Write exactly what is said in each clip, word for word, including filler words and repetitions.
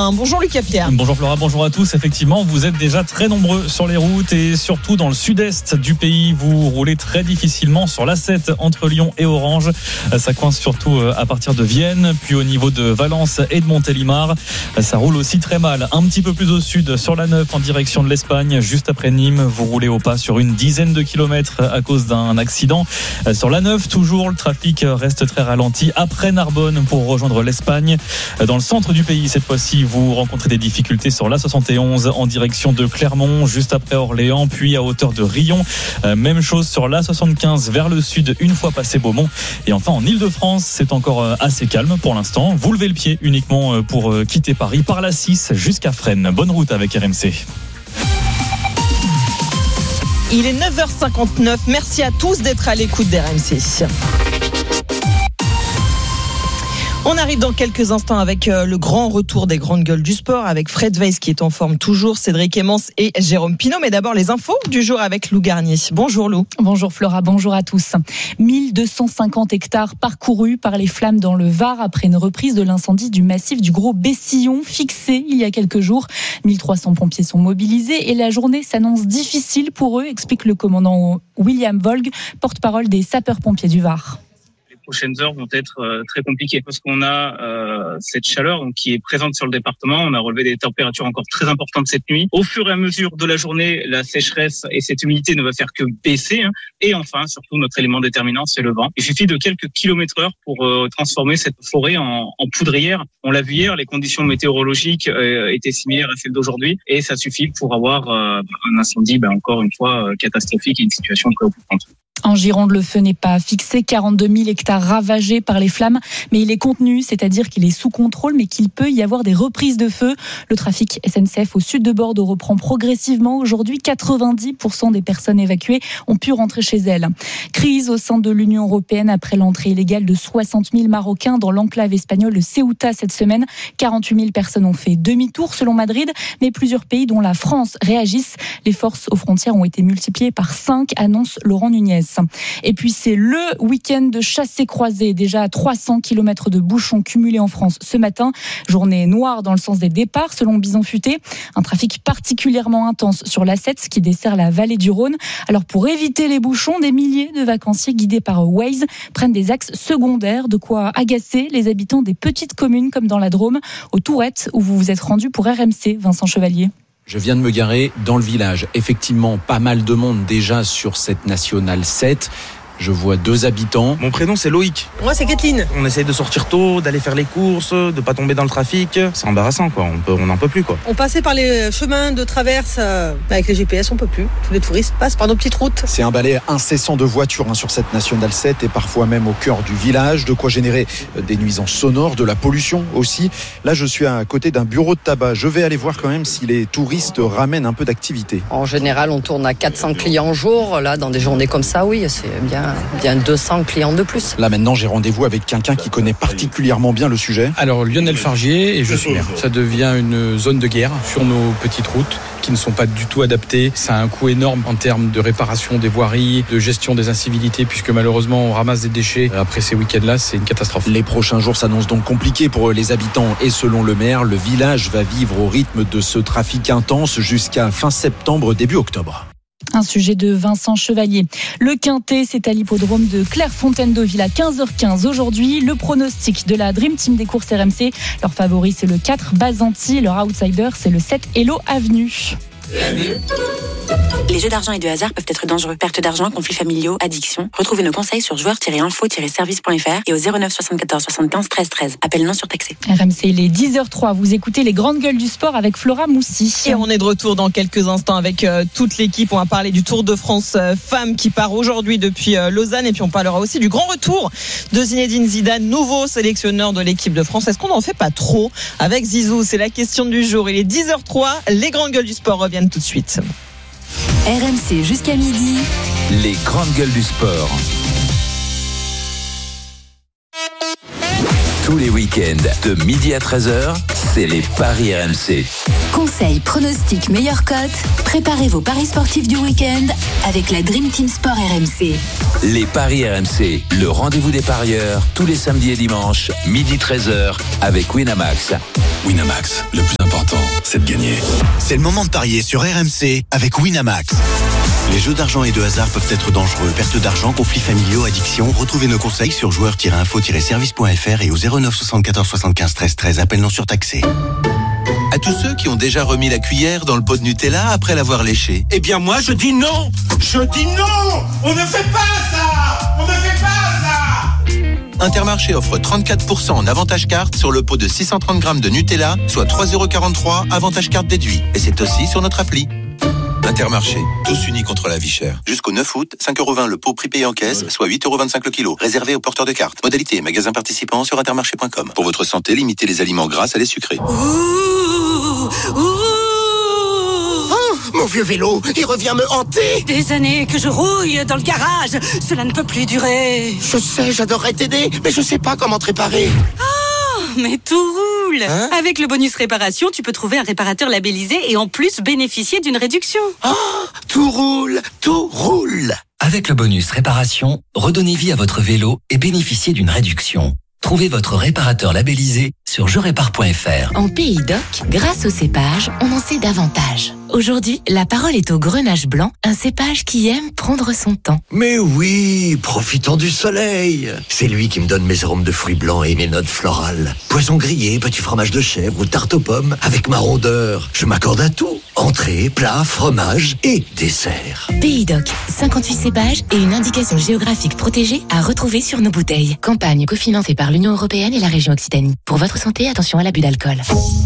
un. Bonjour Lucas Pierre. Bonjour Flora, bonjour à tous. Effectivement, vous êtes déjà très nombreux sur les routes et surtout dans le sud-est du pays. Vous roulez très difficilement sur l'A sept entre Lyon et Orange. Ça coince surtout à partir de Vienne, puis au niveau de Valence et de Montélimar. Ça roule aussi très mal. Un petit peu plus au sud sur l'A neuf en direction de l'Espagne, juste après Nîmes. Vous roulez au pas sur une dizaine de kilomètres à cause d'un accident. Sur l'A neuf, toujours, le trafic reste très ralenti après Narbonne pour rejoindre l'Espagne. Dans le centre du pays, cette fois-ci, vous rencontrez des difficultés sur l'A soixante et onze en direction de Clermont, juste après Orléans, puis à hauteur de Rion. Même chose sur l'A soixante-quinze vers le sud, une fois passé Beaumont. Et enfin, en Ile-de-France, c'est encore assez calme pour l'instant. Vous levez le pied uniquement pour quitter Paris par l'A six jusqu'à Fresnes. Bonne route avec R M C. Il est neuf heures cinquante-neuf. Merci à tous d'être à l'écoute d'R M C. On arrive dans quelques instants avec le grand retour des grandes gueules du sport avec Fred Weiss qui est en forme toujours, Cédric Emmens et Jérôme Pinault. Mais d'abord les infos du jour avec Lou Garnier. Bonjour Lou. Bonjour Flora, bonjour à tous. mille deux cent cinquante hectares parcourus par les flammes dans le Var après une reprise de l'incendie du massif du Gros Bessillon fixé il y a quelques jours. mille trois cents pompiers sont mobilisés et la journée s'annonce difficile pour eux, explique le commandant William Volg, porte-parole des sapeurs-pompiers du Var. Prochaines heures vont être euh, très compliquées parce qu'on a euh, cette chaleur donc, qui est présente sur le département. On a relevé des températures encore très importantes cette nuit. Au fur et à mesure de la journée, la sécheresse et cette humidité ne va faire que baisser. Hein. Et enfin, surtout, notre élément déterminant, c'est le vent. Il suffit de quelques kilomètres heure pour euh, transformer cette forêt en, en poudrière. On l'a vu hier, les conditions météorologiques euh, étaient similaires à celles d'aujourd'hui et ça suffit pour avoir euh, un incendie, ben, encore une fois, euh, catastrophique et une situation préoccupante. En Gironde, le feu n'est pas fixé, quarante-deux mille hectares ravagés par les flammes, mais il est contenu, c'est-à-dire qu'il est sous contrôle, mais qu'il peut y avoir des reprises de feu. Le trafic S N C F au sud de Bordeaux reprend progressivement. Aujourd'hui, quatre-vingt-dix pour cent des personnes évacuées ont pu rentrer chez elles. Crise au sein de l'Union européenne après l'entrée illégale de soixante mille Marocains dans l'enclave espagnole de Ceuta cette semaine. quarante-huit mille personnes ont fait demi-tour selon Madrid, mais plusieurs pays, dont la France, réagissent. Les forces aux frontières ont été multipliées par cinq, annonce Laurent Nunez. Et puis c'est le week-end de chassé-croisé, déjà à trois cents kilomètres de bouchons cumulés en France ce matin. Journée noire dans le sens des départs selon Bison Futé. Un trafic particulièrement intense sur l'A sept qui dessert la vallée du Rhône. Alors pour éviter les bouchons, des milliers de vacanciers guidés par Waze prennent des axes secondaires, de quoi agacer les habitants des petites communes comme dans la Drôme, aux Tourettes où vous vous êtes rendu pour R M C, Vincent Chevalier. Je viens de me garer dans le village. Effectivement, pas mal de monde déjà sur cette nationale sept. Je vois deux habitants. Mon prénom c'est Loïc. Moi c'est Kathleen. On essaye de sortir tôt, d'aller faire les courses, de pas tomber dans le trafic. C'est embarrassant quoi, on peut, on n'en peut plus quoi. On passait par les chemins de traverse euh, avec les G P S, on peut plus. Tous les touristes passent par nos petites routes. C'est un balai incessant de voitures hein, sur cette nationale sept et parfois même au cœur du village, de quoi générer des nuisances sonores, de la pollution aussi. Là je suis à côté d'un bureau de tabac. Je vais aller voir quand même si les touristes ramènent un peu d'activité. En général on tourne à quatre cents clients au jour. Là dans des journées comme ça, oui, c'est bien, bien deux cents clients de plus. Là maintenant j'ai rendez-vous avec quelqu'un qui connaît particulièrement bien le sujet. Alors Lionel Fargier et je suis maire. Ça devient une zone de guerre sur nos petites routes qui ne sont pas du tout adaptées. Ça a un coût énorme en termes de réparation des voiries, de gestion des incivilités puisque malheureusement on ramasse des déchets. Après ces week-ends-là, c'est une catastrophe. Les prochains jours s'annoncent donc compliqués pour les habitants et selon le maire, le village va vivre au rythme de ce trafic intense jusqu'à fin septembre, début octobre. Un sujet de Vincent Chevalier. Le Quintet, c'est à l'hippodrome de Clairefontaine-Deauville à quinze heures quinze aujourd'hui. Le pronostic de la Dream Team des courses R M C. Leur favori, c'est le quatre Bazanti. Leur outsider, c'est le sept Hello Avenue. Les jeux d'argent et de hasard peuvent être dangereux. Perte d'argent, conflits familiaux, addiction. Retrouvez nos conseils sur joueurs tiret info tiret service point f r et au zéro neuf soixante-quatorze soixante-quinze treize treize. Appel non surtaxé. R M C, il est dix heures zéro trois. Vous écoutez les grandes gueules du sport avec Flora Moussi. Et on est de retour dans quelques instants avec euh, toute l'équipe. On va parler du Tour de France euh, femmes qui part aujourd'hui depuis euh, Lausanne. Et puis on parlera aussi du grand retour de Zinedine Zidane, nouveau sélectionneur de l'équipe de France. Est-ce qu'on n'en fait pas trop avec Zizou? C'est la question du jour. Il est dix heures zéro trois. Les grandes gueules du sport reviennent tout de suite. R M C jusqu'à midi. Les grandes gueules du sport. Tous les week-ends, de midi à treize heures, c'est les Paris R M C. Conseils, pronostics, meilleures cotes. Préparez vos paris sportifs du week-end avec la Dream Team Sport R M C. Les Paris R M C, le rendez-vous des parieurs, tous les samedis et dimanches, midi treize heures, avec Winamax. Winamax, le plus important, c'est de gagner. C'est le moment de parier sur R M C avec Winamax. Les jeux d'argent et de hasard peuvent être dangereux. Perte d'argent, conflits familiaux, addiction. Retrouvez nos conseils sur joueurs tiret info tiret service point f r et au zéro neuf soixante-quatorze soixante-quinze treize treize. Appel non surtaxé. À tous ceux qui ont déjà remis la cuillère dans le pot de Nutella après l'avoir léché. Eh bien moi je dis non. Je dis non. On ne fait pas ça. On ne fait pas ça. Intermarché offre trente-quatre pour cent en avantage carte sur le pot de six cent trente grammes de Nutella, soit trois euros quarante-trois, avantage carte déduit. Et c'est aussi sur notre appli. Intermarché, tous unis contre la vie chère. Jusqu'au neuf août, cinq euros vingt le pot prix payé en caisse, soit huit euros vingt-cinq le kilo. Réservé aux porteurs de cartes. Modalité, magasin participant sur intermarché point com. Pour votre santé, limitez les aliments gras à les sucrés. Ouh, ouh. Oh, mon vieux vélo, il revient me hanter. Des années que je rouille dans le garage. Cela ne peut plus durer. Je sais, j'adorerais t'aider, mais je sais pas comment te réparer. Oh, mais tout roule. Hein? Avec le bonus réparation, tu peux trouver un réparateur labellisé et en plus bénéficier d'une réduction. Oh, tout roule, tout roule. Avec le bonus réparation, redonnez vie à votre vélo et bénéficiez d'une réduction. Trouvez votre réparateur labellisé sur je répare point f r. En Pays d'Oc, grâce au cépage, on en sait davantage. Aujourd'hui, la parole est au grenache blanc, un cépage qui aime prendre son temps. Mais oui, profitons du soleil. C'est lui qui me donne mes arômes de fruits blancs et mes notes florales. Poisson grillé, petit fromage de chèvre ou tarte aux pommes avec ma rondeur. Je m'accorde à tout. Entrée, plat, fromage et dessert. Pays d'Oc, cinquante-huit cépages et une indication géographique protégée à retrouver sur nos bouteilles. Campagne cofinancée par l'Union européenne et la région Occitanie. Pour votre santé, attention à l'abus d'alcool.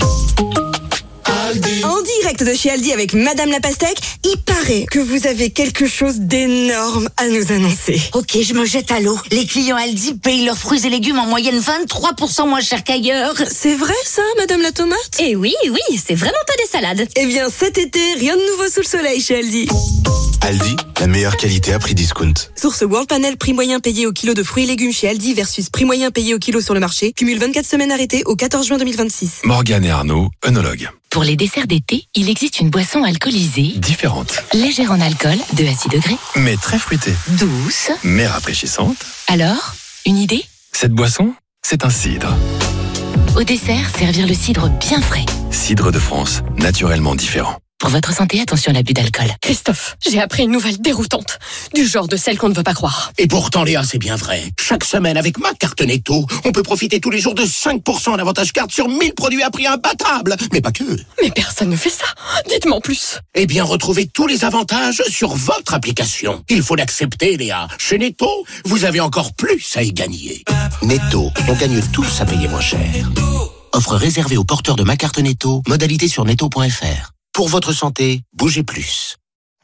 En direct de chez Aldi avec Madame la Pastèque, il paraît que vous avez quelque chose d'énorme à nous annoncer. Ok, je me jette à l'eau. Les clients Aldi payent leurs fruits et légumes en moyenne vingt-trois pour cent moins cher qu'ailleurs. C'est vrai ça, Madame la Tomate? Eh oui, oui, c'est vraiment pas des salades. Eh bien, cet été, rien de nouveau sous le soleil chez Aldi. Aldi, la meilleure qualité à prix discount. Source World Panel, prix moyen payé au kilo de fruits et légumes chez Aldi versus prix moyen payé au kilo sur le marché. Cumule vingt-quatre semaines arrêtées au quatorze juin deux mille vingt-six. Morgane et Arnaud, œnologues. Pour les desserts d'été, il existe une boisson alcoolisée. Différente. Légère en alcool, deux à six degrés. Mais très fruitée. Douce. Mais rafraîchissante. Alors, une idée? Cette boisson, c'est un cidre. Au dessert, servir le cidre bien frais. Cidre de France, naturellement différent. Pour votre santé, attention à l'abus d'alcool. Christophe, j'ai appris une nouvelle déroutante. Du genre de celle qu'on ne veut pas croire. Et pourtant, Léa, c'est bien vrai. Chaque semaine, avec ma carte Netto, on peut profiter tous les jours de cinq pour cent d'avantage carte sur mille produits à prix imbattable. Mais pas que. Mais personne ne fait ça. Dites-moi en plus. Eh bien, retrouvez tous les avantages sur votre application. Il faut l'accepter, Léa. Chez Netto, vous avez encore plus à y gagner. Netto, on gagne tous à payer moins cher. Offre réservée aux porteurs de ma carte Netto. Modalité sur netto point f r. Pour votre santé, bougez plus.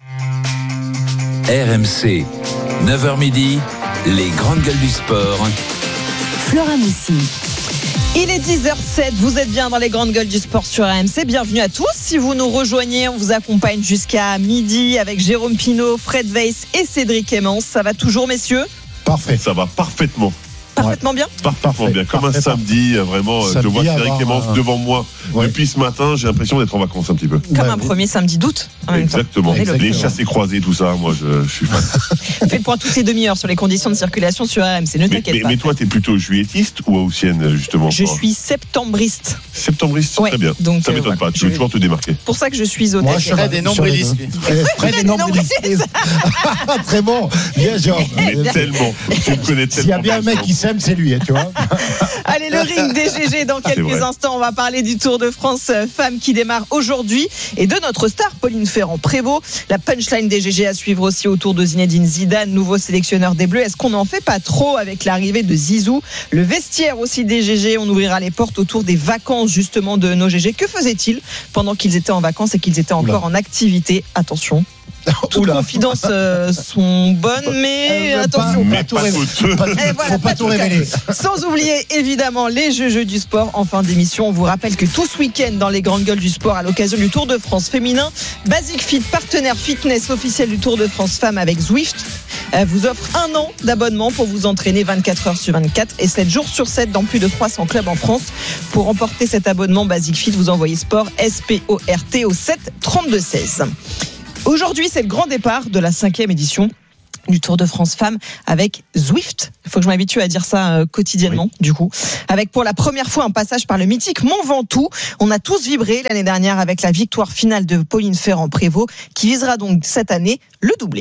R M C, neuf heures midi, les grandes gueules du sport. Flora Moussi. Il est dix heures zéro sept, vous êtes bien dans les grandes gueules du sport sur R M C. Bienvenue à tous. Si vous nous rejoignez, on vous accompagne jusqu'à midi avec Jérôme Pinault, Fred Weiss et Cédric Emmons. Ça va toujours, messieurs? Parfait. Ça va parfaitement. Parfaitement bien. Parfaitement bien. Comme parfait, un samedi, vraiment. Samedi, je vois Cédric Emmons euh... devant moi ouais. depuis ce matin. J'ai l'impression d'être en vacances un petit peu. Comme ouais, un mais... premier samedi d'août. Exactement. Exactement. Les chassés croisés, tout ça. Moi, je, je suis fan. Fais le point toutes les demi-heures sur les conditions de circulation sur R M C. Ne t'inquiète pas. Mais toi, t'es plutôt juilletiste ou haussienne, justement? Je suis septembriste. Septembriste, ouais. Très bien. Donc, ça m'étonne euh, pas. Tu veux toujours te démarquer. Pour ça que je suis au Moi, je serais des nombrilistes. Fred des nombrilistes. Très bon. Bien, genre. Mais tellement. Tu me connais tellement. S'il y a bien un mec qui s'aime, c'est lui, tu vois. Allez, le ring des G G dans quelques instants. On va parler du Tour de France femmes qui démarre aujourd'hui et de notre star Pauline Ferrand-Prévot. La punchline des G G à suivre aussi autour de Zinedine Zidane, nouveau sélectionneur des Bleus. Est-ce qu'on n'en fait pas trop avec l'arrivée de Zizou? Le vestiaire aussi des G G. On ouvrira les portes autour des vacances justement de nos G G. Que faisaient-ils pendant qu'ils étaient en vacances et qu'ils étaient encore Oula. en activité? Attention. Toutes les confidences euh, sont bonnes, mais euh, attention, pas, pas tout révéler. Eh, voilà, faut pas, pas tout révéler. Sans oublier évidemment les jeux jeux du sport en fin d'émission. On vous rappelle que tout ce week-end dans les grandes gueules du sport, à l'occasion du Tour de France féminin, Basic Fit, partenaire fitness officiel du Tour de France femmes avec Zwift, vous offre un an d'abonnement pour vous entraîner vingt-quatre heures sur vingt-quatre et sept jours sur sept dans plus de trois cents clubs en France. Pour remporter cet abonnement Basic Fit, vous envoyez sport S P O R T au sept trente-deux seize. Aujourd'hui, c'est le grand départ de la cinquième édition du Tour de France Femmes avec Zwift. Il faut que je m'habitue à dire ça euh, quotidiennement, oui. Du coup. Avec pour la première fois un passage par le mythique Mont Ventoux. On a tous vibré l'année dernière avec la victoire finale de Pauline Ferrand-Prévot qui visera donc cette année le doublé.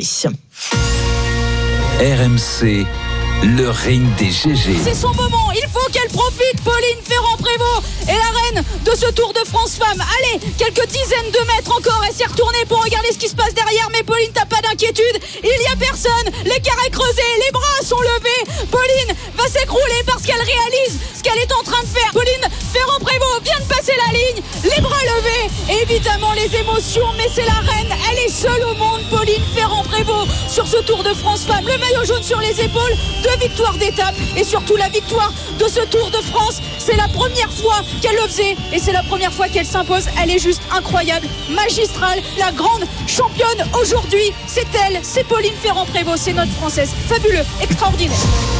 R M C, le ring des G G. C'est son moment, il faut qu'elle profite, Pauline Ferrand-Prévôt est la reine de ce Tour de France Femmes. Allez, quelques dizaines de mètres encore, elle s'est retournée pour regarder ce qui se passe derrière, mais Pauline, t'as pas d'inquiétude, il y a personne, l'écart est creusé, les bras sont levés, Pauline va s'écrouler parce qu'elle réalise ce qu'elle est en train de faire. Pauline Ferrand-Prévôt vient de passer la ligne, les bras levés, évidemment les émotions, mais c'est la reine, elle est seule au monde, Pauline Ferrand-Prévôt, sur ce Tour de France Femmes, le maillot jaune sur les épaules, deux victoires d'étape et surtout la victoire de ce Tour de France. C'est la première fois qu'elle le faisait et c'est la première fois qu'elle s'impose. Elle est juste incroyable, magistrale, la grande championne aujourd'hui. C'est elle, c'est Pauline Ferrand-Prévôt, c'est notre Française. Fabuleux, extraordinaire.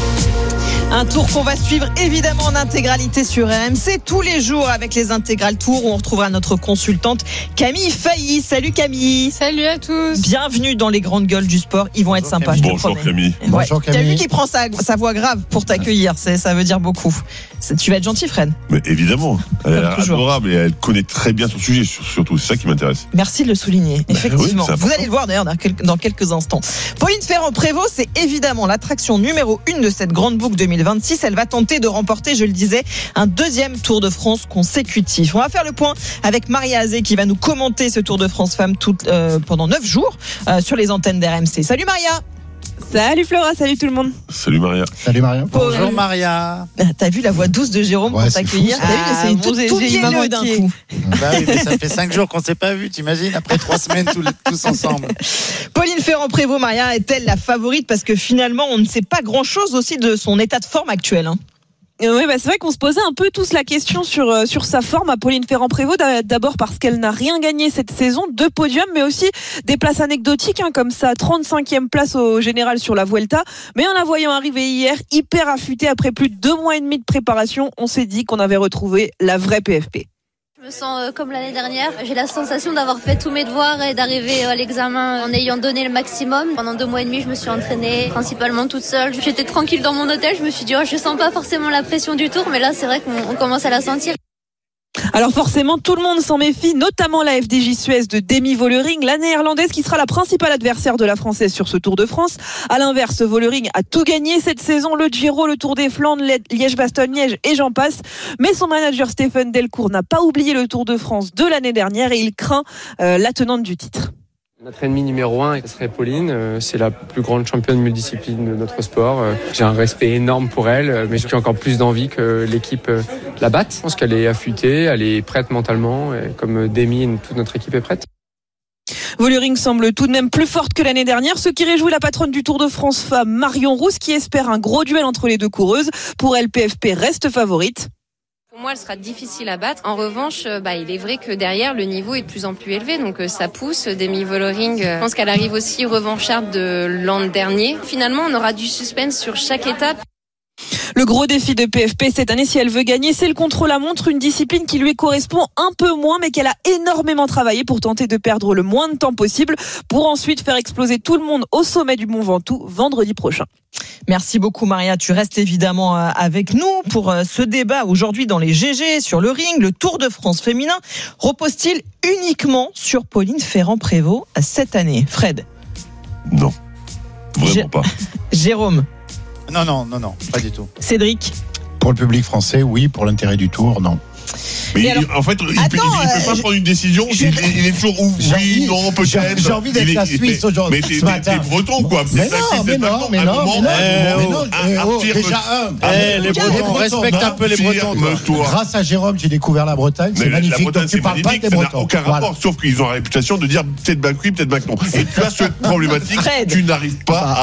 Un tour qu'on va suivre évidemment en intégralité sur R M C tous les jours avec les intégrales tours où on retrouvera notre consultante Camille Failly. Salut Camille. Salut à tous. Bienvenue dans les grandes gueules du sport. Ils vont être sympas. Bonjour Camille. Ouais. Bonjour Camille. T'as vu qu'il prend sa, sa voix grave pour t'accueillir. C'est, ça veut dire beaucoup. C'est, tu vas être gentil Fred. Mais évidemment. Elle est adorable et elle connaît très bien son sujet surtout. C'est ça qui m'intéresse. Merci de le souligner. Bah, effectivement. Oui, vous allez le voir d'ailleurs dans quelques, dans quelques instants. Pauline Ferrand-Prévôt, c'est évidemment l'attraction numéro une de cette grande boucle deux mille vingt-six. Elle va tenter de remporter, je le disais, un deuxième Tour de France consécutif. On va faire le point avec Maria Azé qui va nous commenter ce Tour de France Femmes tout, euh, pendant neuf jours euh, sur les antennes d'R M C. Salut Maria. Salut Flora, salut tout le monde. Salut Maria. Salut Maria. Bonjour Maria. T'as vu la voix douce de Jérôme ouais, pour t'accueillir. T'as vu que c'est tout, tout mielleux d'un coup. Bah oui, mais ça fait cinq jours qu'on s'est pas vu, t'imagines, après trois semaines tous, tous ensemble. Pauline Ferrand-Prévôt, Maria, est-elle la favorite parce que finalement on ne sait pas grand-chose aussi de son état de forme actuel, hein. Oui, bah c'est vrai qu'on se posait un peu tous la question sur euh, sur sa forme à Pauline Ferrand-Prévôt. D'abord parce qu'elle n'a rien gagné cette saison, deux podiums, mais aussi des places anecdotiques, hein, comme sa trente-cinquième place au général sur la Vuelta. Mais en la voyant arriver hier, hyper affûtée après plus de deux mois et demi de préparation, on s'est dit qu'on avait retrouvé la vraie P F P. Je me sens comme l'année dernière. J'ai la sensation d'avoir fait tous mes devoirs et d'arriver à l'examen en ayant donné le maximum. Pendant deux mois et demi, je me suis entraînée principalement toute seule. J'étais tranquille dans mon hôtel. Je me suis dit, oh, je sens pas forcément la pression du tour, mais là, c'est vrai qu'on commence à la sentir. Alors forcément, tout le monde s'en méfie, notamment la F D J Suez de Demi Vollering, la néerlandaise qui sera la principale adversaire de la Française sur ce Tour de France. À l'inverse, Vollering a tout gagné cette saison, le Giro, le Tour des Flandres, Liège-Bastogne-Liège et j'en passe. Mais son manager Stéphane Delcourt n'a pas oublié le Tour de France de l'année dernière et il craint euh, la tenante du titre. Notre ennemi numéro un, ce serait Pauline. C'est la plus grande championne multidiscipline de notre sport. J'ai un respect énorme pour elle, mais j'ai encore plus d'envie que l'équipe la batte. Je pense qu'elle est affûtée, elle est prête mentalement, comme Demi et toute notre équipe est prête. Vollering semble tout de même plus forte que l'année dernière, ce qui réjouit la patronne du Tour de France Femmes, Marion Rousse, qui espère un gros duel entre les deux coureuses. Pour elle, P F P reste favorite. Pour moi, elle sera difficile à battre. En revanche, bah, il est vrai que derrière, le niveau est de plus en plus élevé. Donc, ça pousse. Demi Vollering, je pense qu'elle arrive aussi revancharde de l'an dernier. Finalement, on aura du suspense sur chaque étape. Le gros défi de P F P cette année, si elle veut gagner, c'est le contre-la-montre, une discipline qui lui correspond un peu moins, mais qu'elle a énormément travaillé pour tenter de perdre le moins de temps possible, pour ensuite faire exploser tout le monde au sommet du Mont Ventoux vendredi prochain. Merci beaucoup Maria, tu restes évidemment avec nous pour ce débat aujourd'hui dans les G G sur le ring. Le Tour de France féminin repose-t-il uniquement sur Pauline Ferrand-Prévôt cette année? Fred? Non, vraiment G- pas. Jérôme? Non, non, non, non, pas du tout. Cédric? Pour le public français, oui. Pour l'intérêt du Tour, non. Mais alors, il, en fait, il attends, ne peut, peut pas euh, prendre une décision. je, il, il est toujours ou oui, non, peut-être. J'ai, j'ai envie d'être il la est, Suisse aujourd'hui. Mais t'es, ce matin. t'es breton, quoi. Mais non, mais non, mais non, mais non. Déjà un. Les Bretons, respecte un peu les Bretons. Grâce à Jérôme, j'ai découvert la Bretagne. C'est magnifique. La Bretagne, c'est magnifique. Ça n'a aucun rapport, sauf qu'ils ont la réputation de dire peut-être Macron, peut-être Macron. Et tu as cette problématique. Tu n'arrives pas à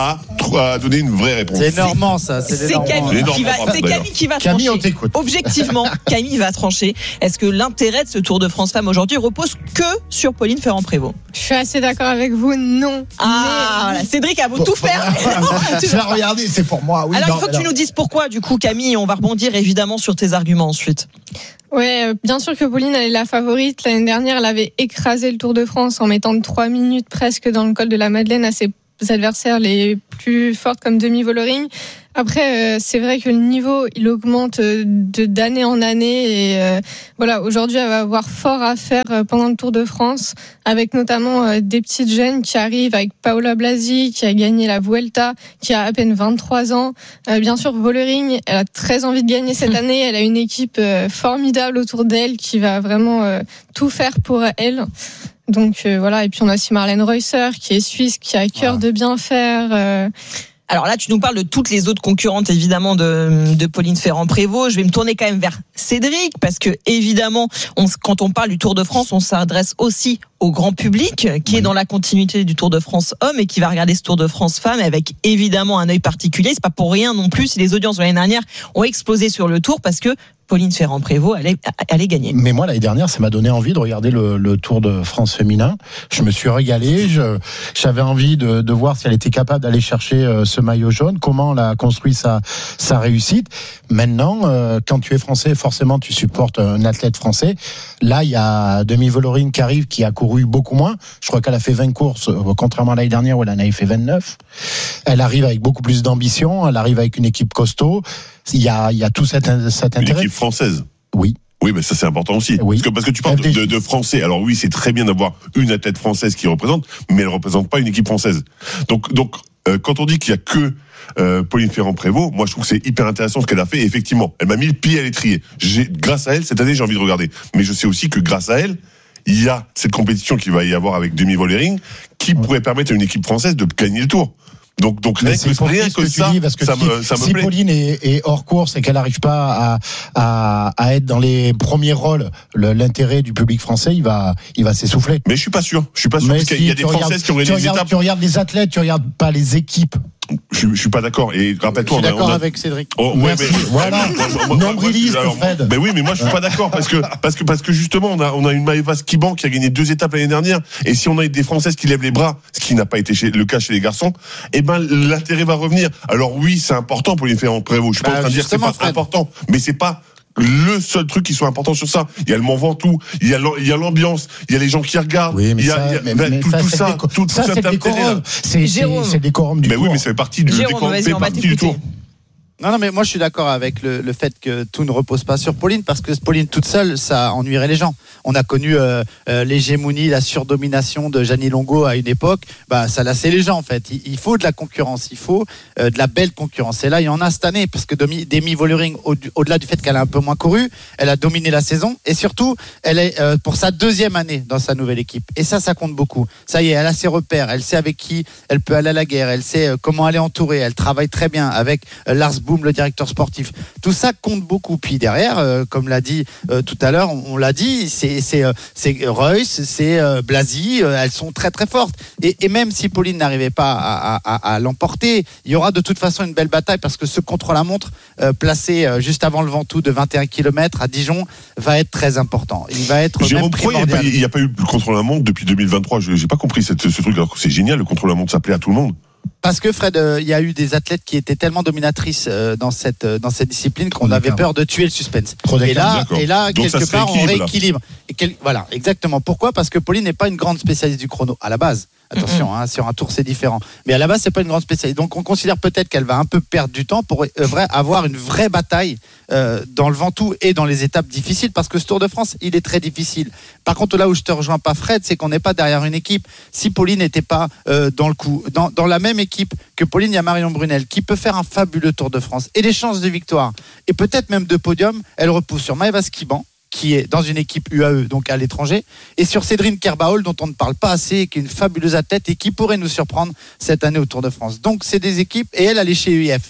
à donner une vraie réponse. C'est Normand, ça. C'est, c'est Camille, qui va, c'est Camille qui va Camille, trancher. on t'écoute. Objectivement, Camille va trancher. Est-ce que l'intérêt de ce Tour de France Femmes aujourd'hui repose que sur Pauline Ferrand-Prévot? Je suis assez d'accord avec vous, non. Ah, mais... voilà. Cédric a beau tout faire. Je l'ai regardé, c'est pour moi. Oui, alors, non, il faut que alors... tu nous dises pourquoi, du coup, Camille. On va rebondir évidemment sur tes arguments ensuite. Ouais, bien sûr que Pauline, elle est la favorite. L'année dernière, elle avait écrasé le Tour de France en mettant trois minutes presque dans le col de la Madeleine à ses adversaires les plus fortes comme Demi Vollering. Après, euh, c'est vrai que le niveau, il augmente de d'année en année et euh, voilà, aujourd'hui, elle va avoir fort à faire pendant le Tour de France, avec notamment euh, des petites jeunes qui arrivent, avec Paola Blasi, qui a gagné la Vuelta, qui a à peine vingt-trois ans. Euh, bien sûr, Vollering, elle a très envie de gagner cette année. Elle a une équipe euh, formidable autour d'elle qui va vraiment euh, tout faire pour elle. Donc euh, voilà, et puis on a aussi Marlène Reusser, qui est suisse, qui a à cœur de bien faire. Euh, Alors là, tu nous parles de toutes les autres concurrentes, évidemment, de, de Pauline Ferrand-Prévot. Je vais me tourner quand même vers Cédric, parce que, évidemment, on, quand on parle du Tour de France, on s'adresse aussi au grand public, qui oui. est dans la continuité du Tour de France homme et qui va regarder ce Tour de France femme avec, évidemment, un œil particulier. C'est pas pour rien non plus si les audiences de l'année dernière ont explosé sur le Tour, parce que Pauline Ferrand-Prévot allait, allait gagner. Mais moi, l'année dernière, ça m'a donné envie de regarder le, le Tour de France féminin. Je me suis régalé. Je, j'avais envie de, de voir si elle était capable d'aller chercher euh, ce maillot jaune, comment elle a construit sa, sa réussite. Maintenant, euh, quand tu es français, forcément, tu supportes un athlète français. Là, il y a Demi Vollering qui arrive, qui a couru beaucoup moins. Je crois qu'elle a fait vingt courses, euh, contrairement à l'année dernière où elle en avait fait vingt-neuf. Elle arrive avec beaucoup plus d'ambition. Elle arrive avec une équipe costaud. Il y a, il y a tout cet, cet intérêt. Une équipe française. Oui. Oui, mais ça c'est important aussi. Oui. Parce que parce que tu parles de, de, de français. Alors oui, c'est très bien d'avoir une athlète française qui représente, mais elle représente pas une équipe française. Donc donc euh, quand on dit qu'il y a que euh, Pauline Ferrand-Prévot, moi je trouve que c'est hyper intéressant ce qu'elle a fait. Et effectivement, elle m'a mis le pied à l'étrier. J'ai, grâce à elle, cette année, j'ai envie de regarder. Mais je sais aussi que grâce à elle, il y a cette compétition qu'il va y avoir avec Demi Vollering qui pourrait permettre à une équipe française de gagner le Tour. Donc, donc rien que, rien que, que ça, dis, parce que ça, si, me, ça me si plaît. Pauline est, est hors course et qu'elle n'arrive pas à, à, à être dans les premiers rôles, le, l'intérêt du public français, il va, il va s'essouffler. Mais je suis pas sûr. Je suis pas sûr mais parce si, qu'il y a des Françaises regardes, qui ont gagné tu les regardes, étapes. Tu regardes les athlètes, tu regardes pas les équipes. Je, je suis pas d'accord. Et rappelle-toi, je suis on a, d'accord on a... avec Cédric. Oh, ouais, mais, voilà. Nombriliste, Fred. Mais oui, mais moi je suis pas d'accord parce que parce que parce que justement on a on a une Maëva Skiban qui a gagné deux étapes l'année dernière. Et si on a des Françaises qui lèvent les bras, ce qui n'a pas été chez, le cas chez les garçons, eh ben l'intérêt va revenir. Alors oui, c'est important pour les Ferrand-Prévot. Je suis bah, pas en train de dire que c'est pas Fred. important, mais c'est pas le seul truc qui soit important sur ça. Il y a le Mont Ventoux, il y a il y a l'ambiance, il y a les gens qui regardent, oui, mais il y a, ça, il y a mais, ben, mais tout, ça, tout c'est ça, déco- tout, ça, tout c'est le décorum. C'est, c'est, c'est le décorum du mais tour. Oui, mais ça fait partie du Jérôme, décorum, fait partie du tour. Non, non, mais moi je suis d'accord avec le, le fait que tout ne repose pas sur Pauline, parce que Pauline toute seule, ça ennuierait les gens. On a connu euh, euh, l'hégémonie, la surdomination de Gianni Longo à une époque, bah ça lassait les gens en fait. Il, il faut de la concurrence, il faut euh, de la belle concurrence. Et là, il y en a cette année, parce que Demi, Demi Vollering, au, au-delà du fait qu'elle a un peu moins couru, elle a dominé la saison, et surtout, elle est euh, pour sa deuxième année dans sa nouvelle équipe. Et ça, ça compte beaucoup. Ça y est, elle a ses repères, elle sait avec qui elle peut aller à la guerre, elle sait euh, comment elle est entourée, elle travaille très bien avec euh, Lars Boom, le directeur sportif. Tout ça compte beaucoup. Puis derrière, euh, comme l'a dit euh, tout à l'heure, on, on l'a dit, c'est, c'est, euh, c'est Reuss, c'est euh, Blasi, euh, elles sont très très fortes. Et, et même si Pauline n'arrivait pas à, à, à l'emporter, il y aura de toute façon une belle bataille, parce que ce contre-la-montre euh, placé euh, juste avant le Ventoux de vingt et un kilomètres à Dijon va être très important. Il va être Jérôme, même primordial. Il n'y a, a pas eu le contre-la-montre depuis deux mille vingt-trois. Je n'ai pas compris cette, ce truc, alors que c'est génial, le contre-la-montre, ça plaît à tout le monde. Parce que Fred, il euh, y a eu des athlètes qui étaient tellement dominatrices euh, dans cette euh, dans cette discipline qu'on avait peur de tuer le suspense. Trop et là, d'accord. et là Donc quelque part, on rééquilibre. Et quel, voilà, exactement. Pourquoi ? Parce que Pauline n'est pas une grande spécialiste du chrono à la base. Attention, mm-hmm. hein, sur un tour c'est différent. Mais à la base, c'est pas une grande spécialiste. Donc on considère peut-être qu'elle va un peu perdre du temps pour euh, vrai, avoir une vraie bataille euh, dans le Ventoux et dans les étapes difficiles, parce que ce Tour de France, il est très difficile. Par contre, là où je te rejoins pas, Fred, c'est qu'on n'est pas derrière une équipe. Si Pauline n'était pas euh, dans le coup, dans, dans la même équipe que Pauline, il y a Marion Brunel qui peut faire un fabuleux Tour de France et des chances de victoire et peut-être même de podium. Elle repousse sur Maëva Skiban, qui est dans une équipe U A E, donc à l'étranger, et sur Cédrine Kerbaol, dont on ne parle pas assez, qui est une fabuleuse athlète et qui pourrait nous surprendre cette année au Tour de France. Donc c'est des équipes, et elle, elle est chez U I F.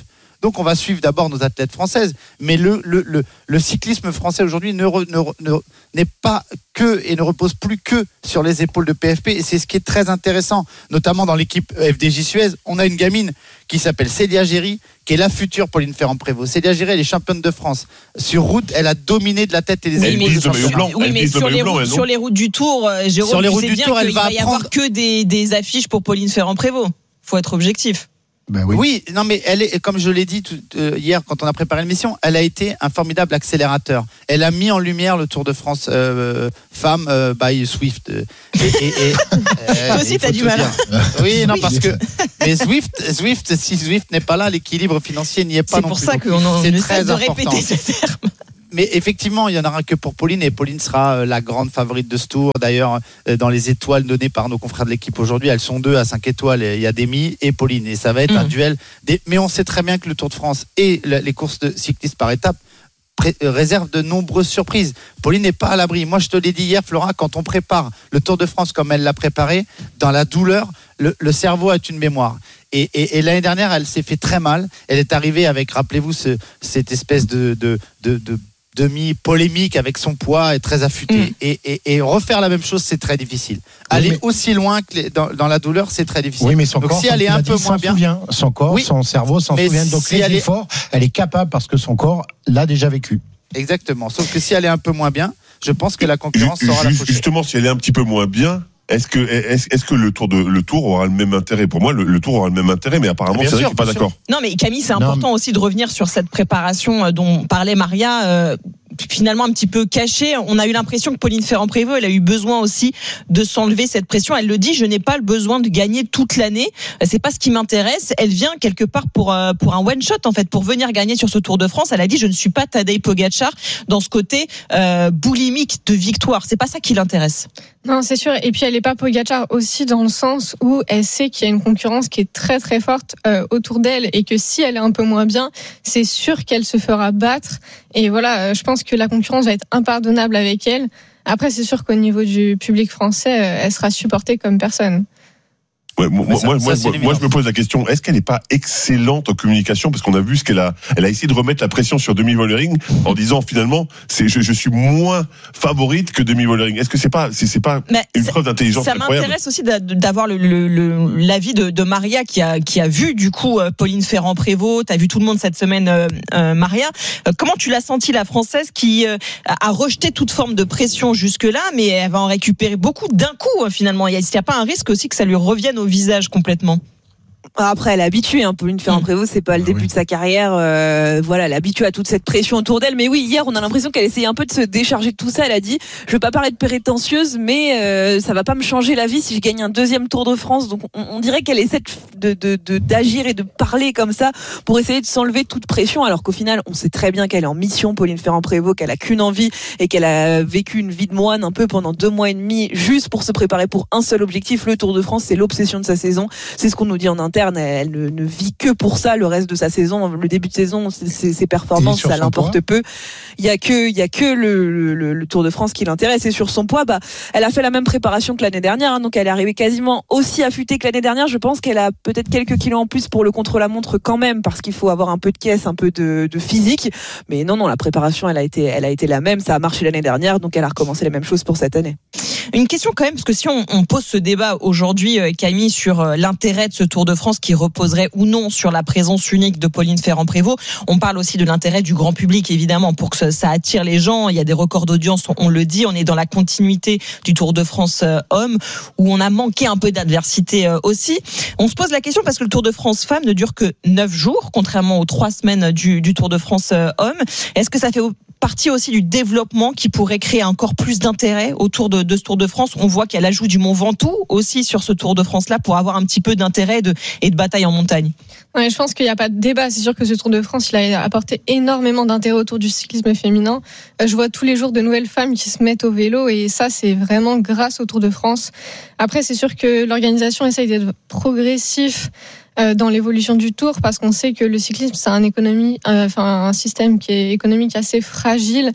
Donc on va suivre d'abord nos athlètes françaises. Mais le, le, le, le cyclisme français aujourd'hui ne, re, ne, ne, n'est pas que et ne repose plus que sur les épaules de P F P. Et c'est ce qui est très intéressant, notamment dans l'équipe F D J Suez. On a une gamine qui s'appelle Célia Géry, qui est la future Pauline Ferrand-Prévot. Célia Géry, elle est championne de France. Sur route, elle a dominé de la tête et des épaules. Oui, mais, blanc, oui, mais sur, les routes, sur les routes du Tour, euh, Jérôme, sur les tu routes sais du bien Tour, qu'il elle va va y apprendre... avoir que des, des affiches pour Pauline Ferrand-Prévôt. Faut être objectif. Ben oui. oui, non mais elle est, comme je l'ai dit tout, euh, hier quand on a préparé l'émission, elle a été un formidable accélérateur. Elle a mis en lumière le Tour de France euh, femmes euh, by Swift. Et, et, et, euh, Toi aussi, t'as du mal. Oui, non parce que mais Swift, Swift, si Swift n'est pas là, l'équilibre financier n'y est pas c'est non plus. C'est pour ça qu'on en c'est très de répéter ce terme. Mais effectivement, il n'y en aura que pour Pauline et Pauline sera la grande favorite de ce tour. D'ailleurs, dans les étoiles données par nos confrères de l'équipe aujourd'hui, elles sont deux à cinq étoiles. Il y a Demi et Pauline. Et ça va être mmh. un duel. Des... Mais on sait très bien que le Tour de France et les courses de cyclistes par étapes pré- réservent de nombreuses surprises. Pauline n'est pas à l'abri. Moi, je te l'ai dit hier, Flora, quand on prépare le Tour de France comme elle l'a préparé, dans la douleur, le, le cerveau a une mémoire. Et, et, et l'année dernière, elle s'est fait très mal. Elle est arrivée avec, rappelez-vous, ce, cette espèce de... de, de, de demi-polémique avec son poids et très affûté. Mmh. Et, et, et refaire la même chose, c'est très difficile. Aller oui, mais... aussi loin que les, dans, dans la douleur, c'est très difficile. Oui, mais son donc, corps, si elle est un peu moins bien, souvient. Son corps, oui, son cerveau s'en souvient. Donc si les elle efforts, est... elle est capable parce que son corps l'a déjà vécu. Exactement. Sauf que si elle est un peu moins bien, je pense que la concurrence sera la faucher. Justement, si elle est un petit peu moins bien, Est-ce que, est-ce, est-ce que le tour de, le tour aura le même intérêt? Pour moi, le, le tour aura le même intérêt, mais apparemment, bien c'est sûr, vrai que je suis pas d'accord. Non, mais Camille, c'est important non, mais... aussi de revenir sur cette préparation dont parlait Maria, euh, finalement un petit peu cachée. On a eu l'impression que Pauline Ferrand-Prévot, elle a eu besoin aussi de s'enlever cette pression. Elle le dit, je n'ai pas le besoin de gagner toute l'année. C'est pas ce qui m'intéresse. Elle vient quelque part pour, euh, pour un one shot, en fait, pour venir gagner sur ce Tour de France. Elle a dit, je ne suis pas Tadej Pogačar dans ce côté, euh, boulimique de victoire. C'est pas ça qui l'intéresse. Non, c'est sûr. Et puis, elle n'est pas Pogačar aussi dans le sens où elle sait qu'il y a une concurrence qui est très, très forte euh, autour d'elle et que si elle est un peu moins bien, c'est sûr qu'elle se fera battre. Et voilà, euh, je pense que la concurrence va être impardonnable avec elle. Après, c'est sûr qu'au niveau du public français, euh, elle sera supportée comme personne. Ouais, moi, ça, moi, ça, moi, moi, je me pose la question, est-ce qu'elle n'est pas excellente en communication? Parce qu'on a vu ce qu'elle a, elle a essayé de remettre la pression sur Demi Vollering en disant finalement, c'est, je, je suis moins favorite que Demi Vollering. Est-ce que c'est pas, c'est, c'est pas Mais une preuve d'intelligence ça incroyable? M'intéresse aussi d'avoir le, le, le, l'avis de, de Maria qui a, qui a vu du coup Pauline Ferrand-Prévot. T'as vu tout le monde cette semaine, euh, euh, Maria. Euh, comment tu l'as senti, la Française qui euh, a rejeté toute forme de pression jusque-là, mais elle va en récupérer beaucoup d'un coup finalement. Il n'y a, a pas un risque aussi que ça lui revienne au visage complètement? Après, elle est habituée, hein, Pauline Ferrand-Prévot, c'est pas le début oui. de sa carrière. Euh, voilà, elle est habituée à toute cette pression autour d'elle. Mais oui, hier, on a l'impression qu'elle essayait un peu de se décharger de tout ça. Elle a dit, je veux pas parler de prétentieuse, mais euh, ça va pas me changer la vie si je gagne un deuxième Tour de France. Donc, on, on dirait qu'elle essaie de, de, de, d'agir et de parler comme ça pour essayer de s'enlever toute pression. Alors qu'au final, on sait très bien qu'elle est en mission, Pauline Ferrand-Prévot, qu'elle a qu'une envie et qu'elle a vécu une vie de moine un peu pendant deux mois et demi juste pour se préparer pour un seul objectif. Le Tour de France, c'est l'obsession de sa saison. C'est ce qu'on nous dit en interne. Elle ne, ne vit que pour ça le reste de sa saison. Le début de saison, ses, ses performances, ça l'importe poids. peu. Il y a que, il y a que le, le, le Tour de France qui l'intéresse. Et sur son poids, bah, elle a fait la même préparation que l'année dernière. Hein, donc elle est arrivée quasiment aussi affûtée que l'année dernière. Je pense qu'elle a peut-être quelques kilos en plus pour le contre-la-montre quand même, parce qu'il faut avoir un peu de caisse, un peu de, de physique. Mais non, non, la préparation, elle a été, elle a été la même. Ça a marché l'année dernière, donc elle a recommencé la même chose pour cette année. Une question quand même, parce que si on, on pose ce débat aujourd'hui, Camille, sur l'intérêt de ce Tour de France qui reposerait ou non sur la présence unique de Pauline Ferrand-Prévot, on parle aussi de l'intérêt du grand public, évidemment, pour que ça attire les gens. Il y a des records d'audience, on le dit, on est dans la continuité du Tour de France homme, où on a manqué un peu d'adversité aussi. On se pose la question parce que le Tour de France femme ne dure que neuf jours, contrairement aux trois semaines du, du Tour de France homme. Est-ce que ça fait partie aussi du développement qui pourrait créer encore plus d'intérêt autour de, de ce Tour de France? On voit qu'il y a l'ajout du Mont Ventoux aussi sur ce Tour de France-là pour avoir un petit peu d'intérêt de, et de bataille en montagne. Ouais, je pense qu'il n'y a pas de débat. C'est sûr que ce Tour de France, il a apporté énormément d'intérêt autour du cyclisme féminin. Je vois tous les jours de nouvelles femmes qui se mettent au vélo et ça, c'est vraiment grâce au Tour de France. Après, c'est sûr que l'organisation essaye d'être progressif dans l'évolution du Tour, parce qu'on sait que le cyclisme, c'est un économie, euh, enfin un système qui est économique assez fragile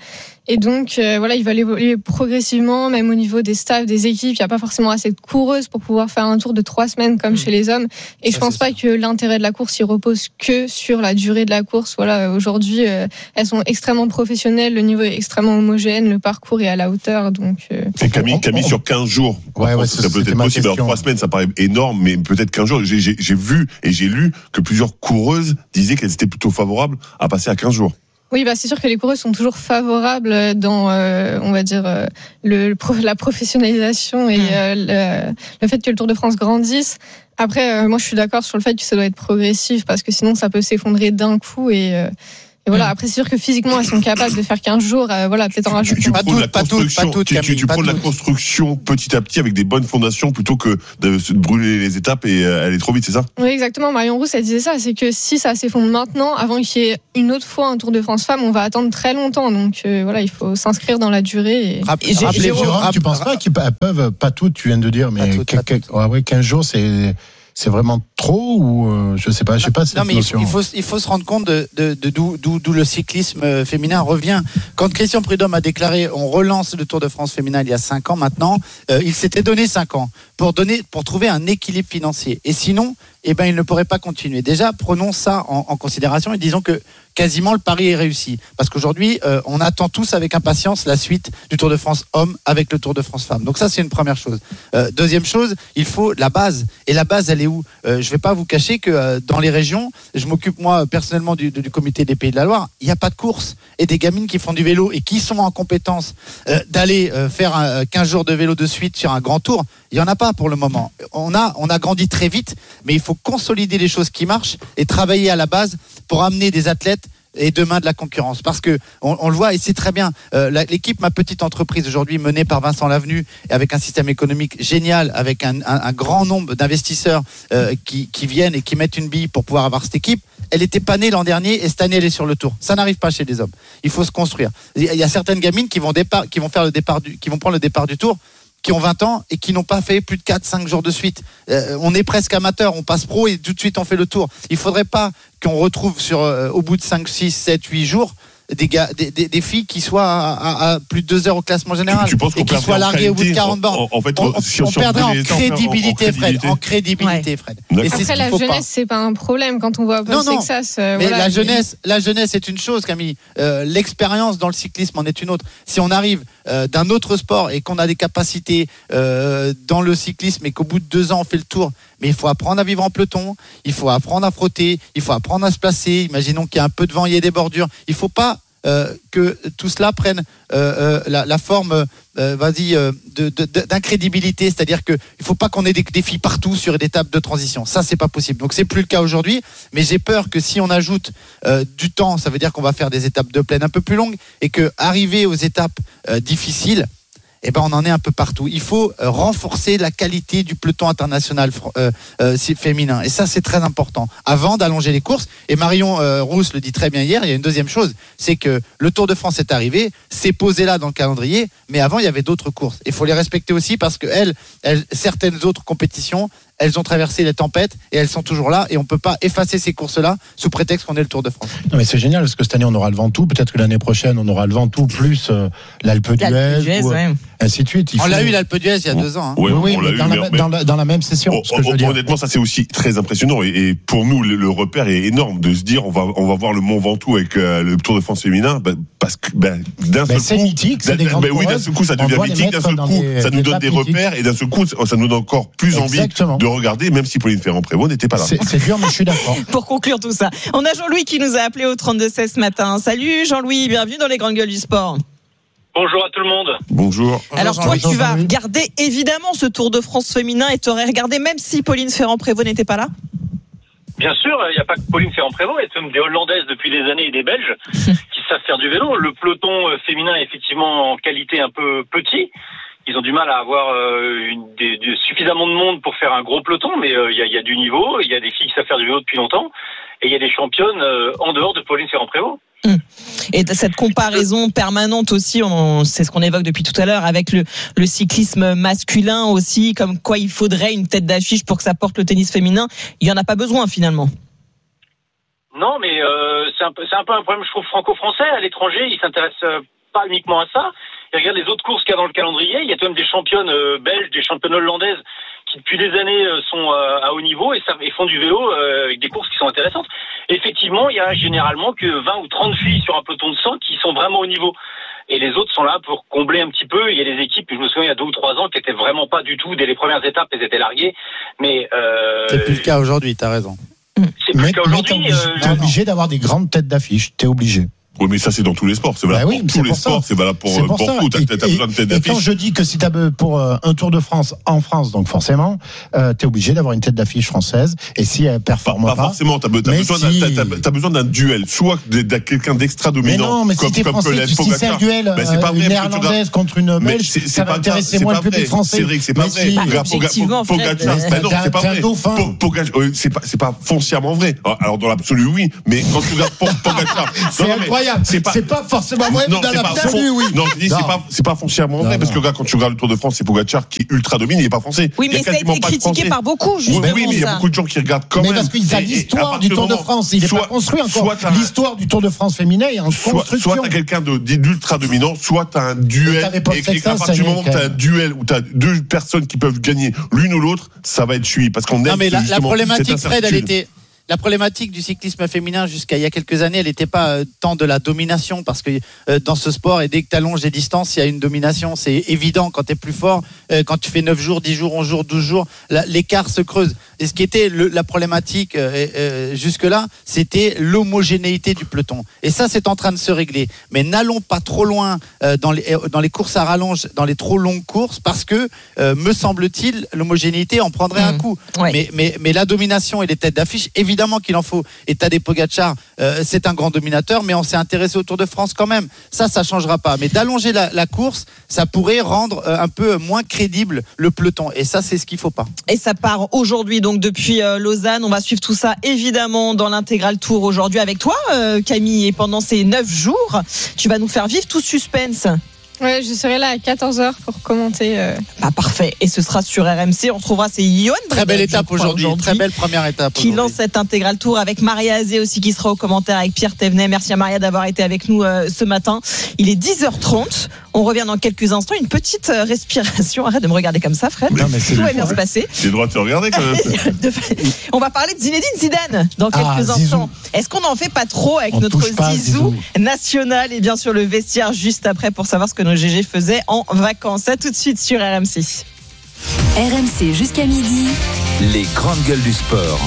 Et donc, euh, voilà, ils veulent évoluer progressivement, même au niveau des staffs, des équipes. Il n'y a pas forcément assez de coureuses pour pouvoir faire un tour de trois semaines comme mmh. chez les hommes. Et ça, je pense pas ça. que l'intérêt de la course, il repose que sur la durée de la course. Voilà, aujourd'hui, euh, elles sont extrêmement professionnelles, le niveau est extrêmement homogène, le parcours est à la hauteur. Donc, euh... Et Camille, Camille, sur quinze jours, ouais, ouais, ça, ça peut être possible. Alors, trois semaines, ça paraît énorme, mais peut-être quinze jours. J'ai, j'ai, j'ai vu et j'ai lu que plusieurs coureuses disaient qu'elles étaient plutôt favorables à passer à quinze jours. Oui, bah c'est sûr que les coureuses sont toujours favorables dans, euh, on va dire, euh, le, le la professionnalisation et mmh. euh, le, le fait que le Tour de France grandisse. Après, euh, moi, je suis d'accord sur le fait que ça doit être progressif parce que sinon, ça peut s'effondrer d'un coup et. Euh, Et voilà, après, c'est sûr que physiquement, elles sont capables de faire quinze jours, euh, voilà, peut-être en rajouter. Tu, tu, pas prends tout, la pas tout, pas tout, tu, tu, tu prends la construction petit à petit avec des bonnes fondations plutôt que de, de brûler les étapes et euh, aller trop vite, c'est ça? Oui, exactement. Marion Rousse, elle disait ça, c'est que si ça s'effondre maintenant, avant qu'il y ait une autre fois un Tour de France Femmes, on va attendre très longtemps. Donc euh, voilà, il faut s'inscrire dans la durée. Et... Rappelez, tu penses pas qu'ils peuvent, pas toutes, tu viens de dire, mais toutes, quelques, ouais, ouais, quinze jours, c'est. C'est vraiment trop ou euh, je sais pas, je sais pas cette non, mais notion. Il faut, il faut se rendre compte de, de, de d'où, d'où, d'où le cyclisme féminin revient. Quand Christian Prudhomme a déclaré on relance le Tour de France féminin il y a cinq ans maintenant, euh, il s'était donné cinq ans pour donner, pour trouver un équilibre financier. Et sinon, eh ben il ne pourrait pas continuer. Déjà, prenons ça en, en considération et disons que quasiment le pari est réussi. Parce qu'aujourd'hui, euh, on attend tous avec impatience la suite du Tour de France homme avec le Tour de France femme. Donc ça, c'est une première chose. Euh, deuxième chose, il faut la base. Et la base, elle est où ? euh, Je ne vais pas vous cacher que euh, dans les régions, je m'occupe moi personnellement du, du comité des Pays de la Loire, il n'y a pas de course. Et des gamines qui font du vélo et qui sont en compétence euh, d'aller euh, faire un, quinze jours de vélo de suite sur un grand tour, il n'y en a pas pour le moment. On a, on a grandi très vite, mais il faut consolider les choses qui marchent et travailler à la base pour amener des athlètes et demain de la concurrence. Parce que on, on le voit et c'est très bien. Euh, la, l'équipe Ma Petite Entreprise aujourd'hui menée par Vincent Lavenu et avec un système économique génial, avec un, un, un grand nombre d'investisseurs euh, qui, qui viennent et qui mettent une bille pour pouvoir avoir cette équipe. Elle était pas née l'an dernier et cette année elle est sur le tour. Ça n'arrive pas chez les hommes. Il faut se construire. Il y a certaines gamines qui vont départ, qui vont faire le départ du, qui vont prendre le départ du tour, qui ont vingt ans et qui n'ont pas fait plus de quatre cinq jours de suite. Euh, on est presque amateur, on passe pro et tout de suite on fait le tour. Il ne faudrait pas qu'on retrouve sur, euh, au bout de cinq, six, sept, huit jours des, gars, des, des, des filles qui soient à, à, à plus de deux heures au classement général tu, tu penses et qui soient larguées au bout de quarante bornes. En, en fait, on, si on, on perdrait en crédibilité, en, en Fred. En crédibilité, Fred. Et Après, c'est la jeunesse, pas. c'est pas un problème quand on voit Paul Sexas. Euh, mais voilà, la jeunesse, la jeunesse est une chose, Camille. Euh, l'expérience dans le cyclisme en est une autre. Si on arrive euh, d'un autre sport et qu'on a des capacités euh, dans le cyclisme et qu'au bout de deux ans on fait le tour, mais il faut apprendre à vivre en peloton, il faut apprendre à frotter, il faut apprendre à se placer. Imaginons qu'il y a un peu de vent, il y a des bordures. Il faut pas Euh, que tout cela prenne euh, euh, la, la forme euh, vas-y, euh, de, de, d'incrédibilité, c'est-à-dire qu'il ne faut pas qu'on ait des défis partout sur des étapes de transition. Ça, c'est pas possible. Donc, c'est plus le cas aujourd'hui, mais j'ai peur que si on ajoute euh, du temps, ça veut dire qu'on va faire des étapes de plaine un peu plus longues et qu'arriver aux étapes euh, difficiles, eh ben on en est un peu partout. Il faut euh, renforcer la qualité du peloton international euh, euh, féminin. Et ça, c'est très important. Avant d'allonger les courses, et Marion euh, Rousse le dit très bien hier, il y a une deuxième chose, c'est que le Tour de France est arrivé, c'est posé là dans le calendrier, mais avant, il y avait d'autres courses. Il faut les respecter aussi parce que elles, elles, certaines autres compétitions, elles ont traversé les tempêtes et elles sont toujours là et on ne peut pas effacer ces courses-là sous prétexte qu'on est le Tour de France. Non mais c'est génial parce que cette année on aura le Ventoux, peut-être que l'année prochaine on aura le Ventoux plus euh, l'Alpe d'Huez, ou, ouais. ainsi de suite. Il on faut... l'a eu l'Alpe d'Huez il y a deux ans. Hein. Ouais, oui, on mais l'a dans, eu, la, mais... dans, la, dans la même session. Oh, ce que oh, je veux dire. Honnêtement, ça c'est aussi très impressionnant et, et pour nous le, le repère est énorme de se dire on va on va voir le Mont Ventoux avec euh, le Tour de France féminin bah, parce que bah, d'un bah, c'est seul coup, mythique, c'est des bah, oui, d'un seul coup ça devient mythique, d'un seul coup des, ça nous donne des repères et d'un seul coup ça nous donne encore plus Exactement. envie de regarder, même si Pauline Ferrand-Prévot n'était pas là. C'est, c'est dur, mais je suis d'accord. Pour conclure tout ça, on a Jean-Louis qui nous a appelé au trente-deux seize ce matin. Salut Jean-Louis, bienvenue dans les grandes gueules du sport. Bonjour à tout le monde. Bonjour. Alors toi, tu vas regarder évidemment ce Tour de France féminin et tu aurais regardé même si Pauline Ferrand-Prévot n'était pas là ? Bien sûr, il n'y a pas que Pauline Ferrand-Prévot, il y a même des Hollandaises depuis des années et des Belges qui savent faire du vélo. Le peloton féminin est effectivement en qualité un peu petit. Ils ont du mal à avoir euh, une, des, des, suffisamment de monde pour faire un gros peloton, mais il euh, y, a, y a du niveau, il y a des filles qui savent faire du vélo depuis longtemps, et il y a des championnes euh, en dehors de Pauline Ferrand-Prévot. Mmh. Et cette comparaison permanente aussi, on, c'est ce qu'on évoque depuis tout à l'heure, avec le, le cyclisme masculin aussi, comme quoi il faudrait une tête d'affiche pour que ça porte le tennis féminin, il n'y en a pas besoin finalement. Non, mais euh, c'est, un peu, c'est un peu un problème, je trouve, franco-français. À l'étranger, ils s'intéressent... Euh, pas uniquement à ça. Et regarde les autres courses qu'il y a dans le calendrier. Il y a quand même des championnes euh, belges, des championnes hollandaises qui depuis des années euh, sont euh, à haut niveau et, ça, et font du vélo euh, avec des courses qui sont intéressantes. Et effectivement, il y a généralement que vingt ou trente filles sur un peloton de cent qui sont vraiment au niveau. Et les autres sont là pour combler un petit peu. Il y a des équipes, je me souviens, il y a deux ou trois ans, qui étaient vraiment pas du tout, dès les premières étapes, elles étaient larguées. Mais euh... c'est plus le cas aujourd'hui, t'as raison. C'est plus mais, le cas aujourd'hui. Mais t'es obligé, euh... t'es obligé d'avoir des grandes têtes d'affiche. T'es obligé. Oui, mais ça, c'est dans tous les sports. C'est valable bah oui, pour tous les sports. C'est valable pour, pour, pour tout. T'as, t'as besoin de tête d'affiche. Et quand je dis que si t'as pour euh, un Tour de France en France, donc forcément, euh, t'es obligé d'avoir une tête d'affiche française. Et si elle performe pas. Pas, pas forcément. T'as, t'as, besoin si... d'un, t'as, t'as besoin d'un duel. Soit de, de quelqu'un d'extra dominant. Mais non, mais comme, si t'es comme français, si c'est un duel, ben, c'est pas vrai, une néerlandaise contre une belge, ça va intéresser moins le public français. C'est vrai que c'est pas vrai. Objectivement, Pogacar, non, c'est pas vrai. C'est pas, c'est pas foncièrement vrai. Alors, dans l'absolu, oui. Mais quand tu regardes Pogacar. C'est incroyable. C'est pas forcément vrai. C'est pas, fond... oui. Non, je dis, non. C'est pas, c'est pas foncièrement vrai, non, parce que regarde, quand tu regardes le Tour de France, c'est Pogacar qui est ultra domine, il est pas français. Oui, mais ça a été critiqué par beaucoup, justement. Oui, oui, mais il y a beaucoup de gens qui regardent quand même. Mais parce qu'ils a l'histoire du Tour de France, il est pas construit encore. L'histoire du Tour de France féminin est en construction. Soit t'as quelqu'un d'ultra dominant, soit t'as un duel. Et à partir du moment où t'as un duel, où t'as deux personnes qui peuvent gagner l'une ou l'autre, ça va être suivi. Parce qu'on aime. Non, mais la problématique, Fred, elle était. La problématique du cyclisme féminin jusqu'à il y a quelques années, elle n'était pas euh, tant de la domination, parce que euh, dans ce sport, et dès que tu allonges les distances, il y a une domination. C'est évident quand tu es plus fort, euh, quand tu fais neuf jours, dix jours, onze jours, douze jours, la, l'écart se creuse. Et ce qui était le, la problématique euh, euh, jusque-là, c'était l'homogénéité du peloton. Et ça, c'est en train de se régler. Mais n'allons pas trop loin euh, dans, les, dans les courses à rallonge, dans les trop longues courses, parce que, euh, me semble-t-il, l'homogénéité en prendrait mmh. un coup. Ouais. Mais, mais, mais la domination et les têtes d'affiche, évidemment, Évidemment qu'il en faut. Et Tadej Pogacar, euh, c'est un grand dominateur, mais on s'est intéressé au Tour de France quand même. Ça, ça changera pas. Mais d'allonger la, la course, ça pourrait rendre euh, un peu moins crédible le peloton. Et ça, c'est ce qu'il faut pas. Et ça part aujourd'hui, donc depuis euh, Lausanne. On va suivre tout ça évidemment dans l'intégral Tour aujourd'hui avec toi, euh, Camille. Et pendant ces neuf jours, tu vas nous faire vivre tout suspense. Ouais, je serai là à quatorze heures pour commenter. Euh... Ah, parfait. Et ce sera sur R M C. On retrouvera, c'est Yoann. Très belle étape aujourd'hui. aujourd'hui. Très belle première étape. Qui lance cette intégral Tour avec Maria Azé aussi qui sera au commentaire avec Pierre Thévenet. Merci à Maria d'avoir été avec nous euh, ce matin. Il est dix heures trente. On revient dans quelques instants. Une petite euh, respiration. Arrête de me regarder comme ça, Fred. Non, mais tout va bien se passer. J'ai le droit de te regarder quand même. On va parler de Zinedine Zidane dans quelques ah, instants. Zizou. Est-ce qu'on n'en fait pas trop avec On notre pas, Zizou, Zizou national et bien sûr le vestiaire juste après pour savoir ce que nos G G faisaient en vacances. À tout de suite sur R M C. R M C jusqu'à midi. Les grandes gueules du sport.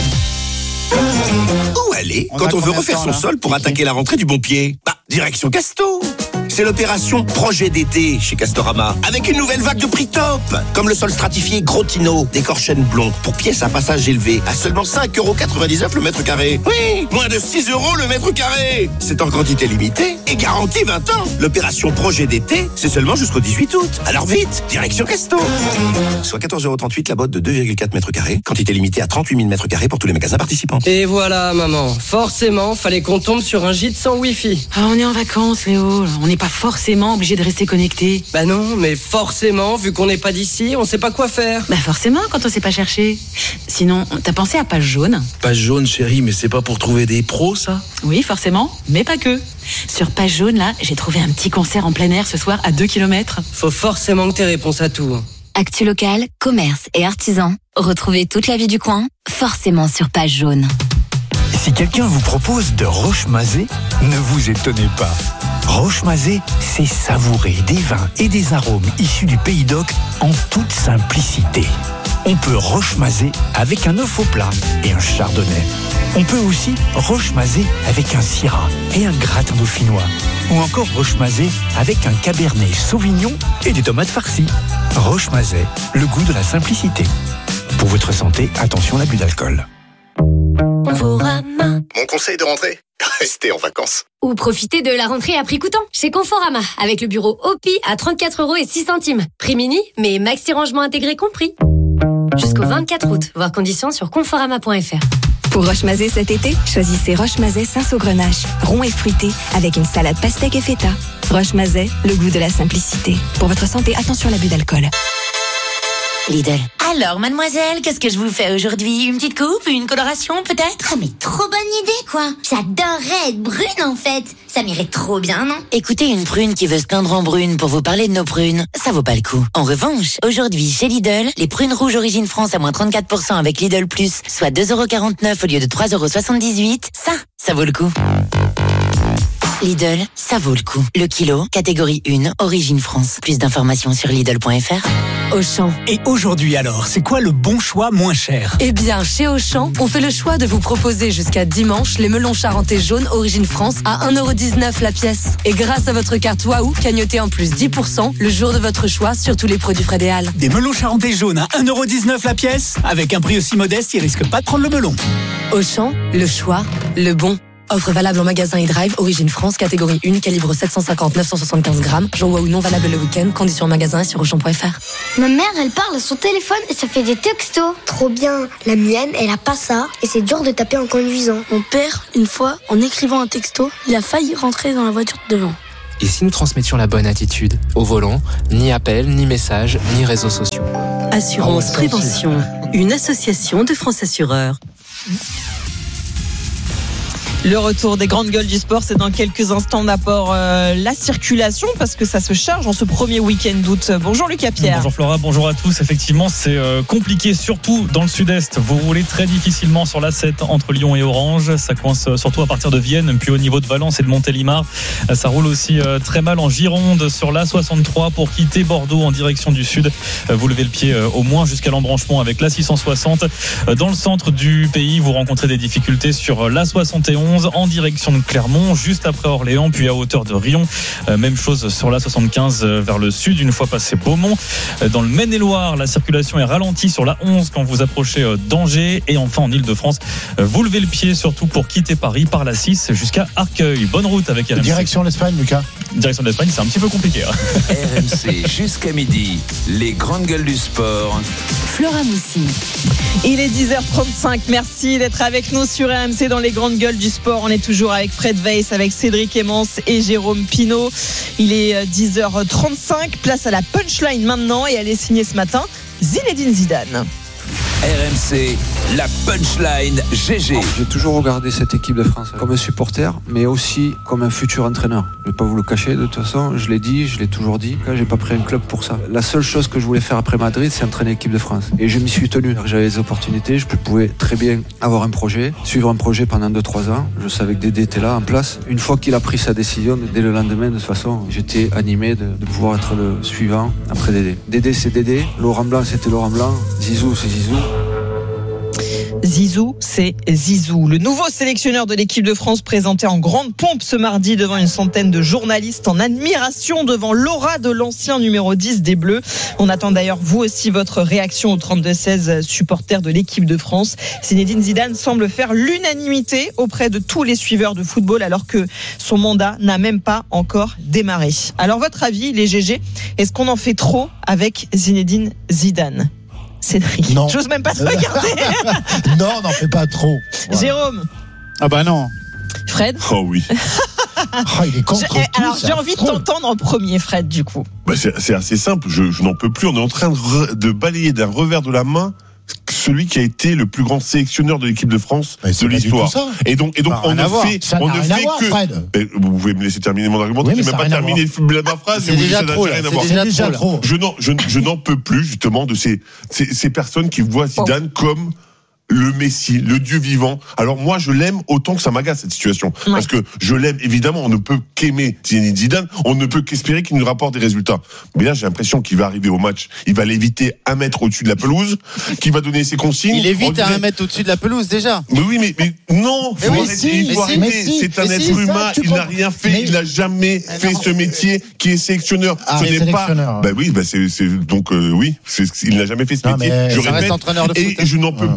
Où aller on quand on veut refaire son sol pour attaquer la rentrée du bon pied? Bah, direction Casto. C'est l'opération Projet d'été chez Castorama, avec une nouvelle vague de prix top, comme le sol stratifié Grotino, décor chêne blond, pour pièces à passage élevé, à seulement cinq euros quatre-vingt-dix-neuf le mètre carré. Oui, moins de six euros le mètre carré. C'est en quantité limitée et garantie vingt ans. L'opération Projet d'été, c'est seulement jusqu'au dix-huit août. Alors vite, direction Casto. Soit quatorze euros trente-huit la botte de deux virgule quatre mètres carrés, quantité limitée à trente-huit mille mètres carrés pour tous les magasins participants. Et voilà, maman. Forcément, fallait qu'on tombe sur un gîte sans wifi. Ah, on est en vacances, Léo. On n'est pas forcément obligé de rester connecté. Bah non, mais forcément, vu qu'on n'est pas d'ici, on sait pas quoi faire. Bah forcément, quand on sait pas chercher. Sinon, t'as pensé à Page Jaune? Page Jaune, chérie, mais c'est pas pour trouver des pros, ça? Oui, forcément, mais pas que. Sur Page Jaune, là, j'ai trouvé un petit concert en plein air ce soir à deux kilomètres. Faut forcément que t'aies réponse à tout. Actu local, commerce et artisans. Retrouvez toute la vie du coin, forcément sur Page Jaune. Si quelqu'un vous propose de Roche-Mazé, ne vous étonnez pas. Roche-Mazé, c'est savourer des vins et des arômes issus du Pays d'Oc en toute simplicité. On peut Roche-Mazé avec un œuf au plat et un chardonnay. On peut aussi Roche-Mazé avec un syrah et un gratin dauphinois. Ou encore Roche-Mazé avec un cabernet sauvignon et des tomates farcies. Roche-Mazé, le goût de la simplicité. Pour votre santé, attention à l'abus d'alcool. Conforama. Mon conseil de rentrée, restez en vacances. Ou profitez de la rentrée à prix coûtant chez Conforama avec le bureau O P I à trente-quatre euros et six centimes. Prix mini, mais maxi rangement intégré compris. Jusqu'au vingt-quatre août, voir conditions sur conforama point f r. Pour Roche-Mazé cet été, choisissez Roche-Mazé Saint-Saugrenache, rond et fruité, avec une salade pastèque et feta. Roche-Mazé, le goût de la simplicité. Pour votre santé, attention à l'abus d'alcool. Lidl. Alors, mademoiselle, qu'est-ce que je vous fais aujourd'hui? Une petite coupe, une coloration peut-être? Ah mais trop bonne idée quoi. J'adorerais être brune en fait. Ça m'irait trop bien, non? Écoutez, une prune qui veut se teindre en brune pour vous parler de nos prunes, ça vaut pas le coup. En revanche, aujourd'hui chez Lidl, les prunes rouges Origine France à moins trente-quatre pour cent avec Lidl Plus, soit deux euros quarante-neuf au lieu de trois euros soixante-dix-huit, ça, ça vaut le coup. Lidl, ça vaut le coup. Le kilo, catégorie un, Origine France. Plus d'informations sur Lidl point F R. Auchan. Et aujourd'hui alors, c'est quoi le bon choix moins cher? Eh bien, chez Auchan, on fait le choix de vous proposer jusqu'à dimanche les melons charentais jaunes Origine France à un euro dix-neuf la pièce. Et grâce à votre carte Waouh, cagnotez en plus dix pour cent le jour de votre choix sur tous les produits Fred et Al. Des melons charentais jaunes à un euro dix-neuf la pièce? Avec un prix aussi modeste, ils risquent pas de prendre le melon. Auchan, le choix, le bon. Offre valable en magasin et drive, Origine France, catégorie un, calibre sept cent cinquante neuf cent soixante-quinze grammes. Jour Waouh non valable le week-end, conditions en magasin et sur auchan point F R. Ma mère, elle parle à son téléphone et ça fait des textos. Trop bien. La mienne, elle a pas ça et c'est dur de taper en conduisant. Mon père, une fois, en écrivant un texto, il a failli rentrer dans la voiture de devant. Et si nous transmettions la bonne attitude? Au volant, ni appel, ni message, ni réseaux sociaux. Assurance Prévention, une association de France Assureurs. Le retour des grandes gueules du sport, c'est dans quelques instants. D'abord euh, la circulation, parce que ça se charge en ce premier week-end d'août. Bonjour Lucas Pierre. Bonjour Flora, bonjour à tous. Effectivement, c'est euh, compliqué, surtout dans le sud-est. Vous roulez très difficilement sur l'A sept entre Lyon et Orange. Ça coince euh, surtout à partir de Vienne, puis au niveau de Valence et de Montélimar. Euh, ça roule aussi euh, très mal en Gironde sur l'A soixante-trois pour quitter Bordeaux en direction du sud. Euh, vous levez le pied euh, au moins jusqu'à l'embranchement avec l'A six cent soixante. Euh, dans le centre du pays, vous rencontrez des difficultés sur l'A soixante et onze en direction de Clermont, juste après Orléans, puis à hauteur de Rion. Euh, même chose sur l'A soixante-quinze vers le sud, une fois passé Beaumont. Euh, dans le Maine-et-Loire, la circulation est ralentie sur l'A onze quand vous approchez euh, d'Angers. Et enfin en Ile-de-France, euh, vous levez le pied surtout pour quitter Paris par l'A six jusqu'à Arcueil. Bonne route avec R M C. Direction l'Espagne, Lucas. Direction de l'Espagne, c'est un petit peu compliqué. Hein. R M C jusqu'à midi, les grandes gueules du sport. Flora Moussi. Il est dix heures trente-cinq. Merci d'être avec nous sur R M C dans les grandes gueules du sport. On est toujours avec Fred Weiss, avec Cédric Emmence et Jérôme Pinault. Il est dix heures trente-cinq. Place à la punchline maintenant et elle est signée ce matin Zinedine Zidane. R M C, la punchline G G. J'ai toujours regardé cette équipe de France comme un supporter, mais aussi comme un futur entraîneur. Je ne vais pas vous le cacher, de toute façon, je l'ai dit, je l'ai toujours dit. Quand j'ai pas pris un club pour ça. La seule chose que je voulais faire après Madrid, c'est entraîner l'équipe de France. Et je m'y suis tenu. J'avais des opportunités, je pouvais très bien avoir un projet, suivre un projet pendant deux trois ans. Je savais que Dédé était là, en place. Une fois qu'il a pris sa décision, dès le lendemain, de toute façon, j'étais animé de, de pouvoir être le suivant après Dédé. Dédé, c'est Dédé. Laurent Blanc, c'était Laurent Blanc. Zizou, c'est Zizou. Zizou, c'est Zizou. Le nouveau sélectionneur de l'équipe de France présenté en grande pompe ce mardi devant une centaine de journalistes en admiration devant l'aura de l'ancien numéro dix des Bleus. On attend d'ailleurs vous aussi votre réaction au trente-deux seize supporters de l'équipe de France. Zinedine Zidane semble faire l'unanimité auprès de tous les suiveurs de football alors que son mandat n'a même pas encore démarré. Alors votre avis, les G G, est-ce qu'on en fait trop avec Zinedine Zidane ? Cédric, non. J'ose même pas te regarder. Non, n'en fais pas trop. Voilà. Jérôme. Ah bah non. Fred. Oh oui. Ah, il est contre je, tout, alors j'ai envie de t'entendre en premier, Fred, du coup. Bah c'est, c'est assez simple. Je, je n'en peux plus. On est en train de, re, de balayer d'un revers de la main celui qui a été le plus grand sélectionneur de l'équipe de France bah, de l'histoire. Et donc, et donc, on ne fait, ça on ne fait voir, que. Fred. Vous pouvez me laisser terminer mon argument. Oui, je n'ai même pas terminé ma phrase. C'est déjà trop. C'est déjà trop. Je n'en, je, je n'en peux plus justement de ces, ces, ces personnes qui voient Zidane oh. comme le Messi, le Dieu vivant. Alors moi, je l'aime autant que ça m'agace cette situation, ouais. Parce que je l'aime évidemment. On ne peut qu'aimer Zinedine Zidane, on ne peut qu'espérer qu'il nous rapporte des résultats. Mais là, j'ai l'impression qu'il va arriver au match, il va l'éviter un mètre au-dessus de la pelouse, qu'il va donner ses consignes. Il évite à un mètre au-dessus de la pelouse déjà. Mais oui, mais, mais non, mais faut oui, arrêter, si, il faut si, arrêter. Si, c'est un être si, humain, ça, il n'a rien fait, mais... il n'a jamais ah, fait non, ce métier qui est sélectionneur. Ah, ce n'est sélectionneur. pas. Bah oui, bah c'est, c'est donc euh, oui, c'est, il n'a jamais fait ce non, métier. Je répète, entraîneur de foot, et hein. je n'en peux ah. plus dans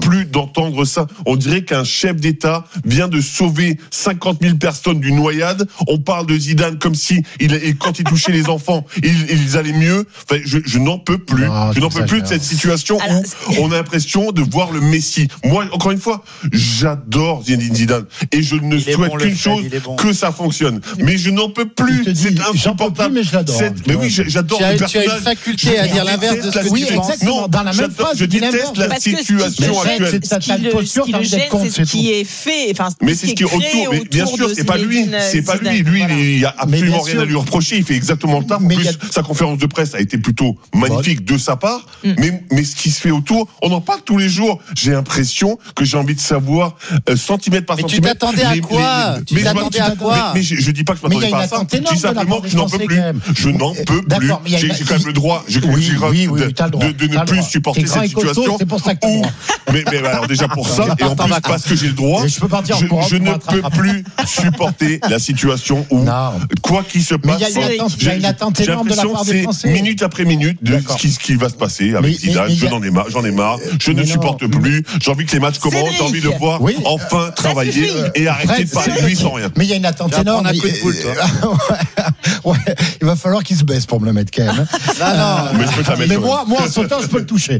d'entendre ça. On dirait qu'un chef d'État vient de sauver cinquante mille personnes d'une noyade. On parle de Zidane comme si il, et quand il touchait les enfants, ils, ils allaient mieux. Enfin, je, je n'en peux plus. Non, je n'en peux plus de cette situation Alors, où on a l'impression de voir le Messi. Moi, encore une fois, j'adore Zinedine Zidane et je ne souhaite bon, qu'une chose, bon. que ça fonctionne. Mais je n'en peux plus. C'est insupportable. Mais je l'adore. Cette, mais oui, j'adore tu le as, personnage. Tu as une faculté à dire l'inverse de ce que oui, tu penses. Non, dans la même phrase, je déteste la situation actuelle. Ce qui le gêne, c'est ce qui est fait. Enfin, mais c'est ce qui est autour. Mais bien sûr, c'est pas lui. C'est pas lui. Lui, il y a absolument rien à lui reprocher. Il fait exactement le taf. En plus, sa conférence de presse a été plutôt magnifique de sa part. Mais mais ce qui se fait autour, on en parle tous les jours. J'ai l'impression que j'ai envie de savoir centimètre par centimètre. Mais tu t'attendais à quoi Tu t'attendais à quoi Mais je dis pas que je m'attendais pas à ça. Je dis simplement que je n'en peux plus. Je n'en peux plus. J'ai quand même le droit. J'ai quand même le droit de ne plus supporter cette situation. Mais alors déjà pour ça et en plus parce que j'ai le droit, je ne peux plus supporter la situation où quoi qu'il se passe, il y a une attente énorme de la part des Français. Minute après minute de ce qui va se passer avec Zidane. J'en ai marre. J'en ai marre. Je ne supporte plus. J'ai envie que les matchs commencent. J'ai envie de voir enfin travailler et arrêter de parler de lui sans rien. Mais il y a une attente énorme. Ouais, il va falloir qu'il se baisse pour me le mettre quand même. Non, non. Mais, je peux te la mettre mais moi, moi, en sautant, je peux le toucher.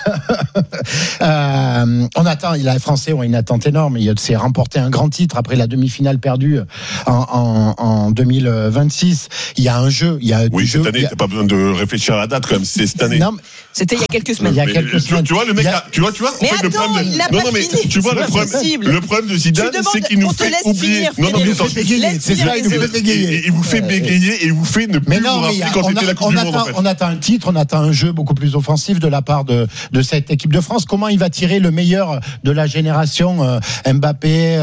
euh, on attend. Les Français ont une attente énorme. Il s'est remporté un grand titre après la demi-finale perdue en, en, en deux mille vingt-six. Il y a un jeu. Il y a oui, cette jeu, année, a... t'as pas besoin de réfléchir à la date quand même. C'est cette année. Non, mais... C'était il y a quelques semaines. Il y a quelques mais, semaines. Tu vois, le mec, a... tu vois, tu vois. Mais en fait, attends, le problème de... il n'a non, pas non, mais fini. tu vois le problème. Le problème de Zidane, c'est qu'il nous fait oublier. Non, non, mais attends, c'est ça, il nous fait bégayer. Il vous fait bégayer et il vous fait ne plus vous rappeler quand c'était la Coupe du Monde. On attend un titre, on attend un jeu beaucoup plus offensif de la part de de cette équipe de France. Comment il va tirer le meilleur de la génération Mbappé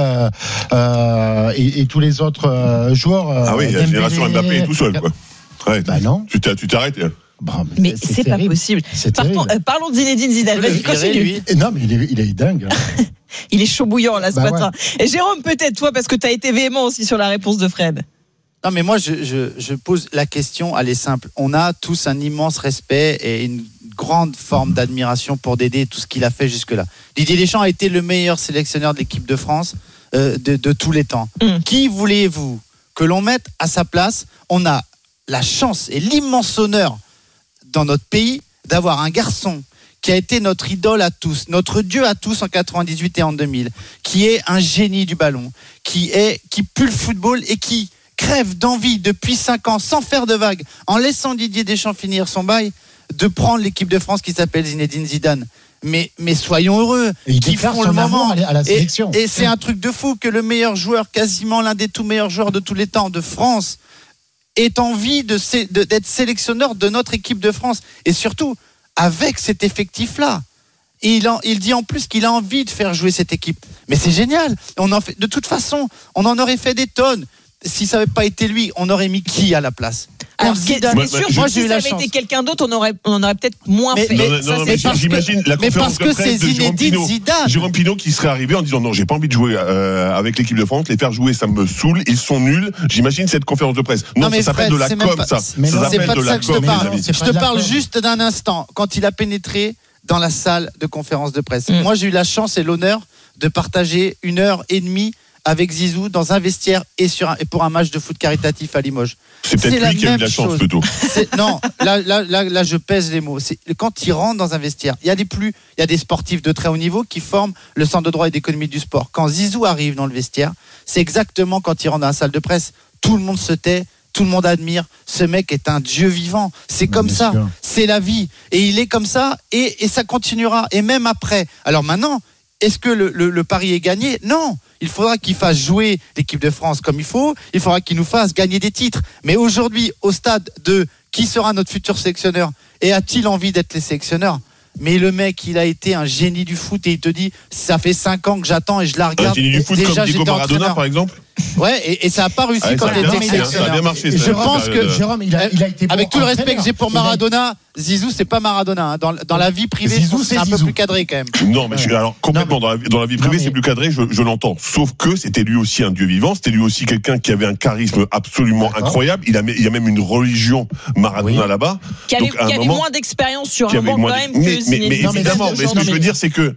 et tous les autres joueurs? Ah oui, la génération Mbappé est tout seul, quoi. Ouais, bah non. Tu t'arrêtes. Bon, mais, mais c'est, c'est pas possible. Partons, euh, parlons de Zinedine Zidane. Vas-y, continue. Non, mais il est, il est dingue. Hein. Il est chaud bouillant là ce bah matin. Ouais. Et Jérôme, peut-être toi, parce que tu as été véhément aussi sur la réponse de Fred. Non, mais moi, je, je, je pose la question, elle est simple. On a tous un immense respect et une grande forme d'admiration pour Dédé et tout ce qu'il a fait jusque-là. Didier Deschamps a été le meilleur sélectionneur de l'équipe de France euh, de, de tous les temps. Mm. Qui voulez-vous que l'on mette à sa place? On a la chance et l'immense honneur dans notre pays d'avoir un garçon qui a été notre idole à tous, notre dieu à tous en quatre-vingt-dix-huit et en deux mille, qui est un génie du ballon, qui est qui pue le football et qui crève d'envie depuis cinq ans sans faire de vagues, en laissant Didier Deschamps finir son bail, de prendre l'équipe de France qui s'appelle Zinedine Zidane. Mais, mais soyons heureux, qui font le moment. À la sélection. Et, et c'est un truc de fou que le meilleur joueur, quasiment l'un des tout meilleurs joueurs de tous les temps de France, ait envie de, de, d'être sélectionneur de notre équipe de France. Et surtout, avec cet effectif-là. Et il, en, il dit en plus qu'il a envie de faire jouer cette équipe. Mais c'est génial. On en fait, de toute façon, on en aurait fait des tonnes. Si ça n'avait pas été lui, on aurait mis qui à la place? Alors, c'est sûr, moi, moi, si ça avait été quelqu'un d'autre, on aurait, on aurait peut-être moins mais, fait. Non, non, ça, non, mais j'imagine que, la conférence mais parce de presse que c'est de Jérôme Pinault, Zidane. Jérôme Pinault qui serait arrivé en disant non, j'ai pas envie de jouer euh, avec l'équipe de France, les faire jouer, ça me saoule, ils sont nuls. J'imagine cette conférence de presse. Non, non mais ça s'appelle Fred, de la com, pas, ça. Mais ça non, s'appelle pas de, de la com. Je te parle juste d'un instant quand il a pénétré dans la salle de conférence de presse. Mm. Moi, j'ai eu la chance et l'honneur de partager une heure et demie avec Zizou dans un vestiaire et, sur un, et pour un match de foot caritatif à Limoges. C'est peut-être c'est lui qui a eu de la chance chose. plutôt. C'est, non, là, là, là, là, je pèse les mots. C'est, quand il rentre dans un vestiaire, il y a des plus, il y a des sportifs de très haut niveau qui forment le centre de droit et d'économie du sport. Quand Zizou arrive dans le vestiaire, c'est exactement quand il rentre dans la salle de presse, tout le monde se tait. Tout le monde admire. Ce mec est un dieu vivant. C'est comme Bien ça. Sûr. C'est la vie. Et il est comme ça. Et, et ça continuera. Et même après. Alors maintenant, est-ce que le, le, le pari est gagné? Non. Il faudra qu'il fasse jouer l'équipe de France comme il faut. Il faudra qu'il nous fasse gagner des titres. Mais aujourd'hui, au stade de qui sera notre futur sélectionneur et a-t-il envie d'être les sélectionneurs? Mais le mec, il a été un génie du foot et il te dit, ça fait cinq ans que j'attends et je la regarde. Un génie du foot déjà, comme Diego Maradona, entraîneur. Par exemple. Ouais, et, et ça n'a pas réussi ah, quand il était sélectionneur. Ça a bien marché. Je pense que Jérôme, il a, il a été avec bon tout le respect que j'ai pour Maradona, Zizou, c'est pas Maradona. Hein. Dans, dans la vie privée, Zizou, c'est, c'est un Zizou. peu plus cadré quand même. Non, mais je, alors complètement non, mais, dans, la, dans la vie privée, mais, c'est plus cadré. Je, je l'entends. Sauf que c'était lui aussi un dieu vivant. C'était lui aussi quelqu'un qui avait un charisme absolument D'accord. incroyable. Il a, il y a même une religion Maradona oui. là-bas. Qui avait, qui avait moment, moins d'expérience sur un banc quand même que mais, mais, mais évidemment, mais ce que je veux dire, c'est que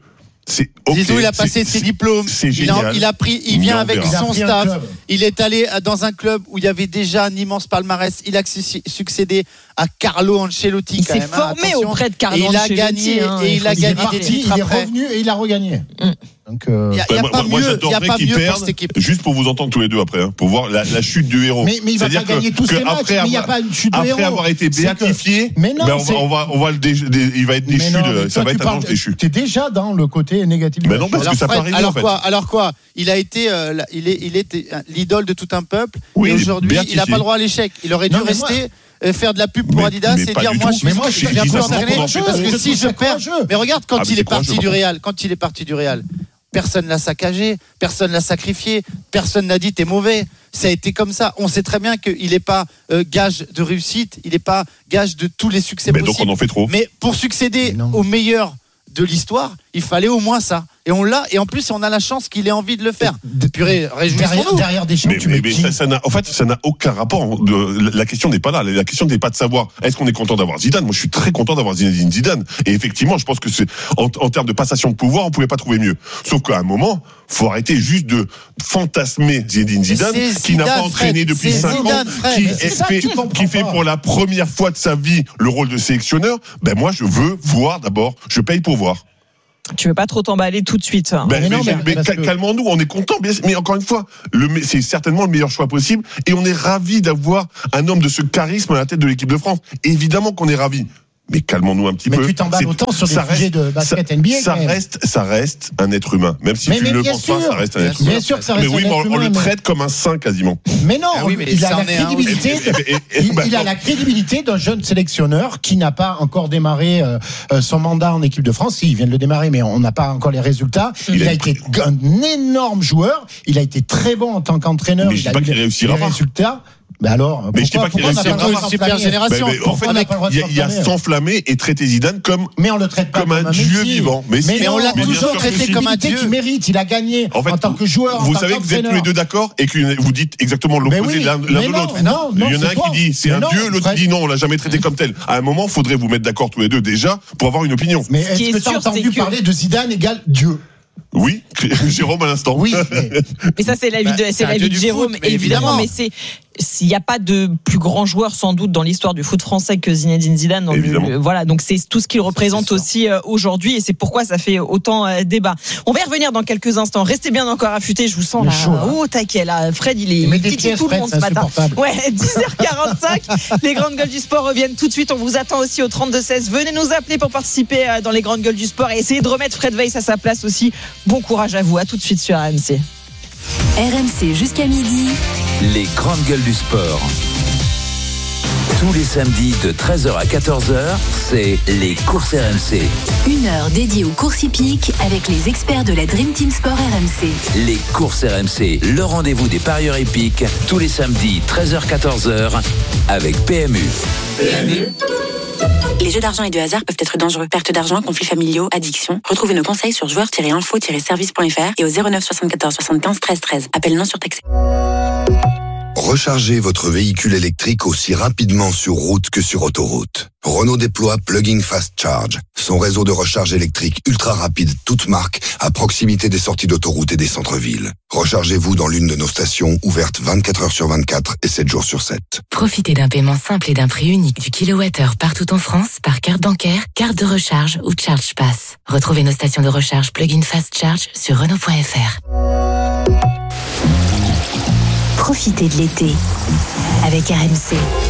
C'est okay, Zizou, il a passé c'est, ses diplômes. C'est il, génial. a, il a pris, il vient avec verra. son staff. Il est allé dans un club où il y avait déjà un immense palmarès. Il a succédé à Carlo Ancelotti. Il quand s'est même, formé hein, auprès de Carlo et il a Ancelotti. Gagné, hein, et il a il gagné est des parti, titres il est après. revenu et il a regagné. Mm. Donc, euh... il n'y a, y a moi, pas moi, mieux, j'adorerais y a pas qu'il mieux perde, pour cette équipe. juste pour vous entendre tous les deux après, hein, pour voir la, la chute du héros. Mais, mais il va C'est-à-dire pas gagner que, tous que ses matchs, après mais il n'y a avoir, pas une chute de après héros. avoir été C'est béatifié, que... mais non, ben on, va, on va, on va le dé, dé, il va être déchu, non, de, ça va être un ange déchu. Tu es déjà dans le côté négatif. Mais non, parce alors, que ça Fred, peut arriver alors en fait. quoi, alors quoi il a été, euh, il est, il était l'idole de tout un peuple. Oui, et aujourd'hui, béatifié. il n'a pas le droit à l'échec. Il aurait dû Non, mais rester. Moi... faire de la pub pour mais, Adidas mais et pas dire du moi tout. je Mais suis moi, je je viens dis plus ça entraîner sans qu'on en parce fait. que si je perds mais regarde quand Ah, il mais est parti courageux, du Real quand il est parti du Real personne l'a saccagé, personne l'a sacrifié, personne n'a dit t'es mauvais. Ça a été comme ça. On sait très bien qu'il n'est pas euh, gage de réussite, il n'est pas gage de tous les succès mais possibles. Donc on en fait trop. Mais pour succéder au meilleur de l'histoire, il fallait au moins ça. Et on l'a, et en plus, on a la chance qu'il ait envie de le faire. Purée, réjouissons-nous. Derrière des champs, mais, tu mais, mets mais qui ça, ça n'a, en fait, ça n'a aucun rapport. De, la question n'est pas là. La question n'est pas de savoir est-ce qu'on est content d'avoir Zidane. Moi, je suis très content d'avoir Zinedine Zidane. Et effectivement, je pense que c'est en, en termes de passation de pouvoir, on pouvait pas trouver mieux. Sauf qu'à un moment, faut arrêter juste de fantasmer Zinedine Zidane, Zidane, qui n'a pas entraîné Fred, depuis cinq ans, Fred, qui, c'est fait, qui fait pour la première fois de sa vie le rôle de sélectionneur. Ben moi, je veux voir d'abord. Je paye pour voir. Tu veux pas trop t'emballer tout de suite. Hein. Ben, mais, mais, non, mais, mais mais que... calmons-nous, on est content. Mais encore une fois, le, c'est certainement le meilleur choix possible. Et on est ravis d'avoir un homme de ce charisme à la tête de l'équipe de France. Évidemment qu'on est ravis. Mais calmons-nous un petit mais peu. Mais tu t'emballes autant sur des sujets de basket ça, N B A. Ça reste, ça reste un être humain. Même si mais, tu mais ne le penses sûr, pas, ça reste un être humain. Bien sûr que ça reste mais oui, un mais être on, humain, on le mais... traite comme un saint quasiment. Mais non, ah oui, mais il a la crédibilité. Un... De... Et, et, et, il, bah, il a la crédibilité d'un jeune sélectionneur qui n'a pas encore démarré euh, son mandat en équipe de France. Si, il vient de le démarrer, mais on n'a pas encore les résultats. Il, il a, a été un énorme joueur. Il a été très bon en tant qu'entraîneur. Mais je il dis pas a qu'il réussira les pas. résultats. Mais alors, mais je dis pas qu'il c'est une super génération. Mais, mais, en fait, il y a, y a s'enflammer et traiter Zidane comme, mais on le traite pas comme, comme un, un dieu vivant. Mais, mais, mais on l'a mais toujours traité comme un dieu. Qui mérite, il a gagné en, fait, en tant que joueur. Vous en savez tant que vous êtes tous les deux d'accord et que vous dites exactement l'opposé oui, l'un, l'un de l'autre. Non, non, il y en a un toi. qui dit c'est mais un non, dieu, l'autre qui dit non, on l'a jamais traité comme tel. À un moment, il faudrait vous mettre d'accord tous les deux déjà pour avoir une opinion. Mais est-ce que tu as entendu parler de Zidane égale Dieu? Oui, Jérôme à l'instant. Oui, mais, mais ça c'est l'avis de, c'est c'est l'avis de Jérôme, foot, mais évidemment. Mais c'est s'il n'y a pas de plus grand joueur sans doute dans l'histoire du foot français que Zinedine Zidane. Dans le, voilà, donc c'est tout ce qu'il représente aussi euh, aujourd'hui, et c'est pourquoi ça fait autant euh, débat. On va y revenir dans quelques instants. Restez bien encore affûtés. Je vous sens là. Chaud, hein. Oh taquet là, Fred il est il titi tout le monde ce matin. Ouais, dix heures quarante-cinq. Les grandes gueules du sport reviennent tout de suite. On vous attend aussi au trente-deux seize. Venez nous appeler pour participer euh, dans les grandes gueules du sport et essayer de remettre Fred Weiss à sa place aussi. Bon courage à vous. À tout de suite sur R M C. R M C jusqu'à midi. Les grandes gueules du sport. Tous les samedis de treize heures à quatorze heures, c'est les courses R M C. Une heure dédiée aux courses hippiques avec les experts de la Dream Team Sport R M C. Les courses R M C, le rendez-vous des parieurs hippiques, tous les samedis treize heures à quatorze heures avec P M U. P M U. Les jeux d'argent et de hasard peuvent être dangereux. Perte d'argent, conflits familiaux, addiction. Retrouvez nos conseils sur joueurs tiret info tiret service point f r et au zéro neuf soixante-quatorze soixante-quinze treize treize. Appel non surtaxé. Rechargez votre véhicule électrique aussi rapidement sur route que sur autoroute. Renault déploie Plug-in Fast Charge, son réseau de recharge électrique ultra rapide, toute marque, à proximité des sorties d'autoroute et des centres-villes. Rechargez-vous dans l'une de nos stations, ouvertes vingt-quatre heures sur vingt-quatre et sept jours sur sept. Profitez d'un paiement simple et d'un prix unique du kilowattheure partout en France par carte bancaire, carte de recharge ou Charge Pass. Retrouvez nos stations de recharge Plug-in Fast Charge sur Renault point f r. Profitez de l'été avec R M C.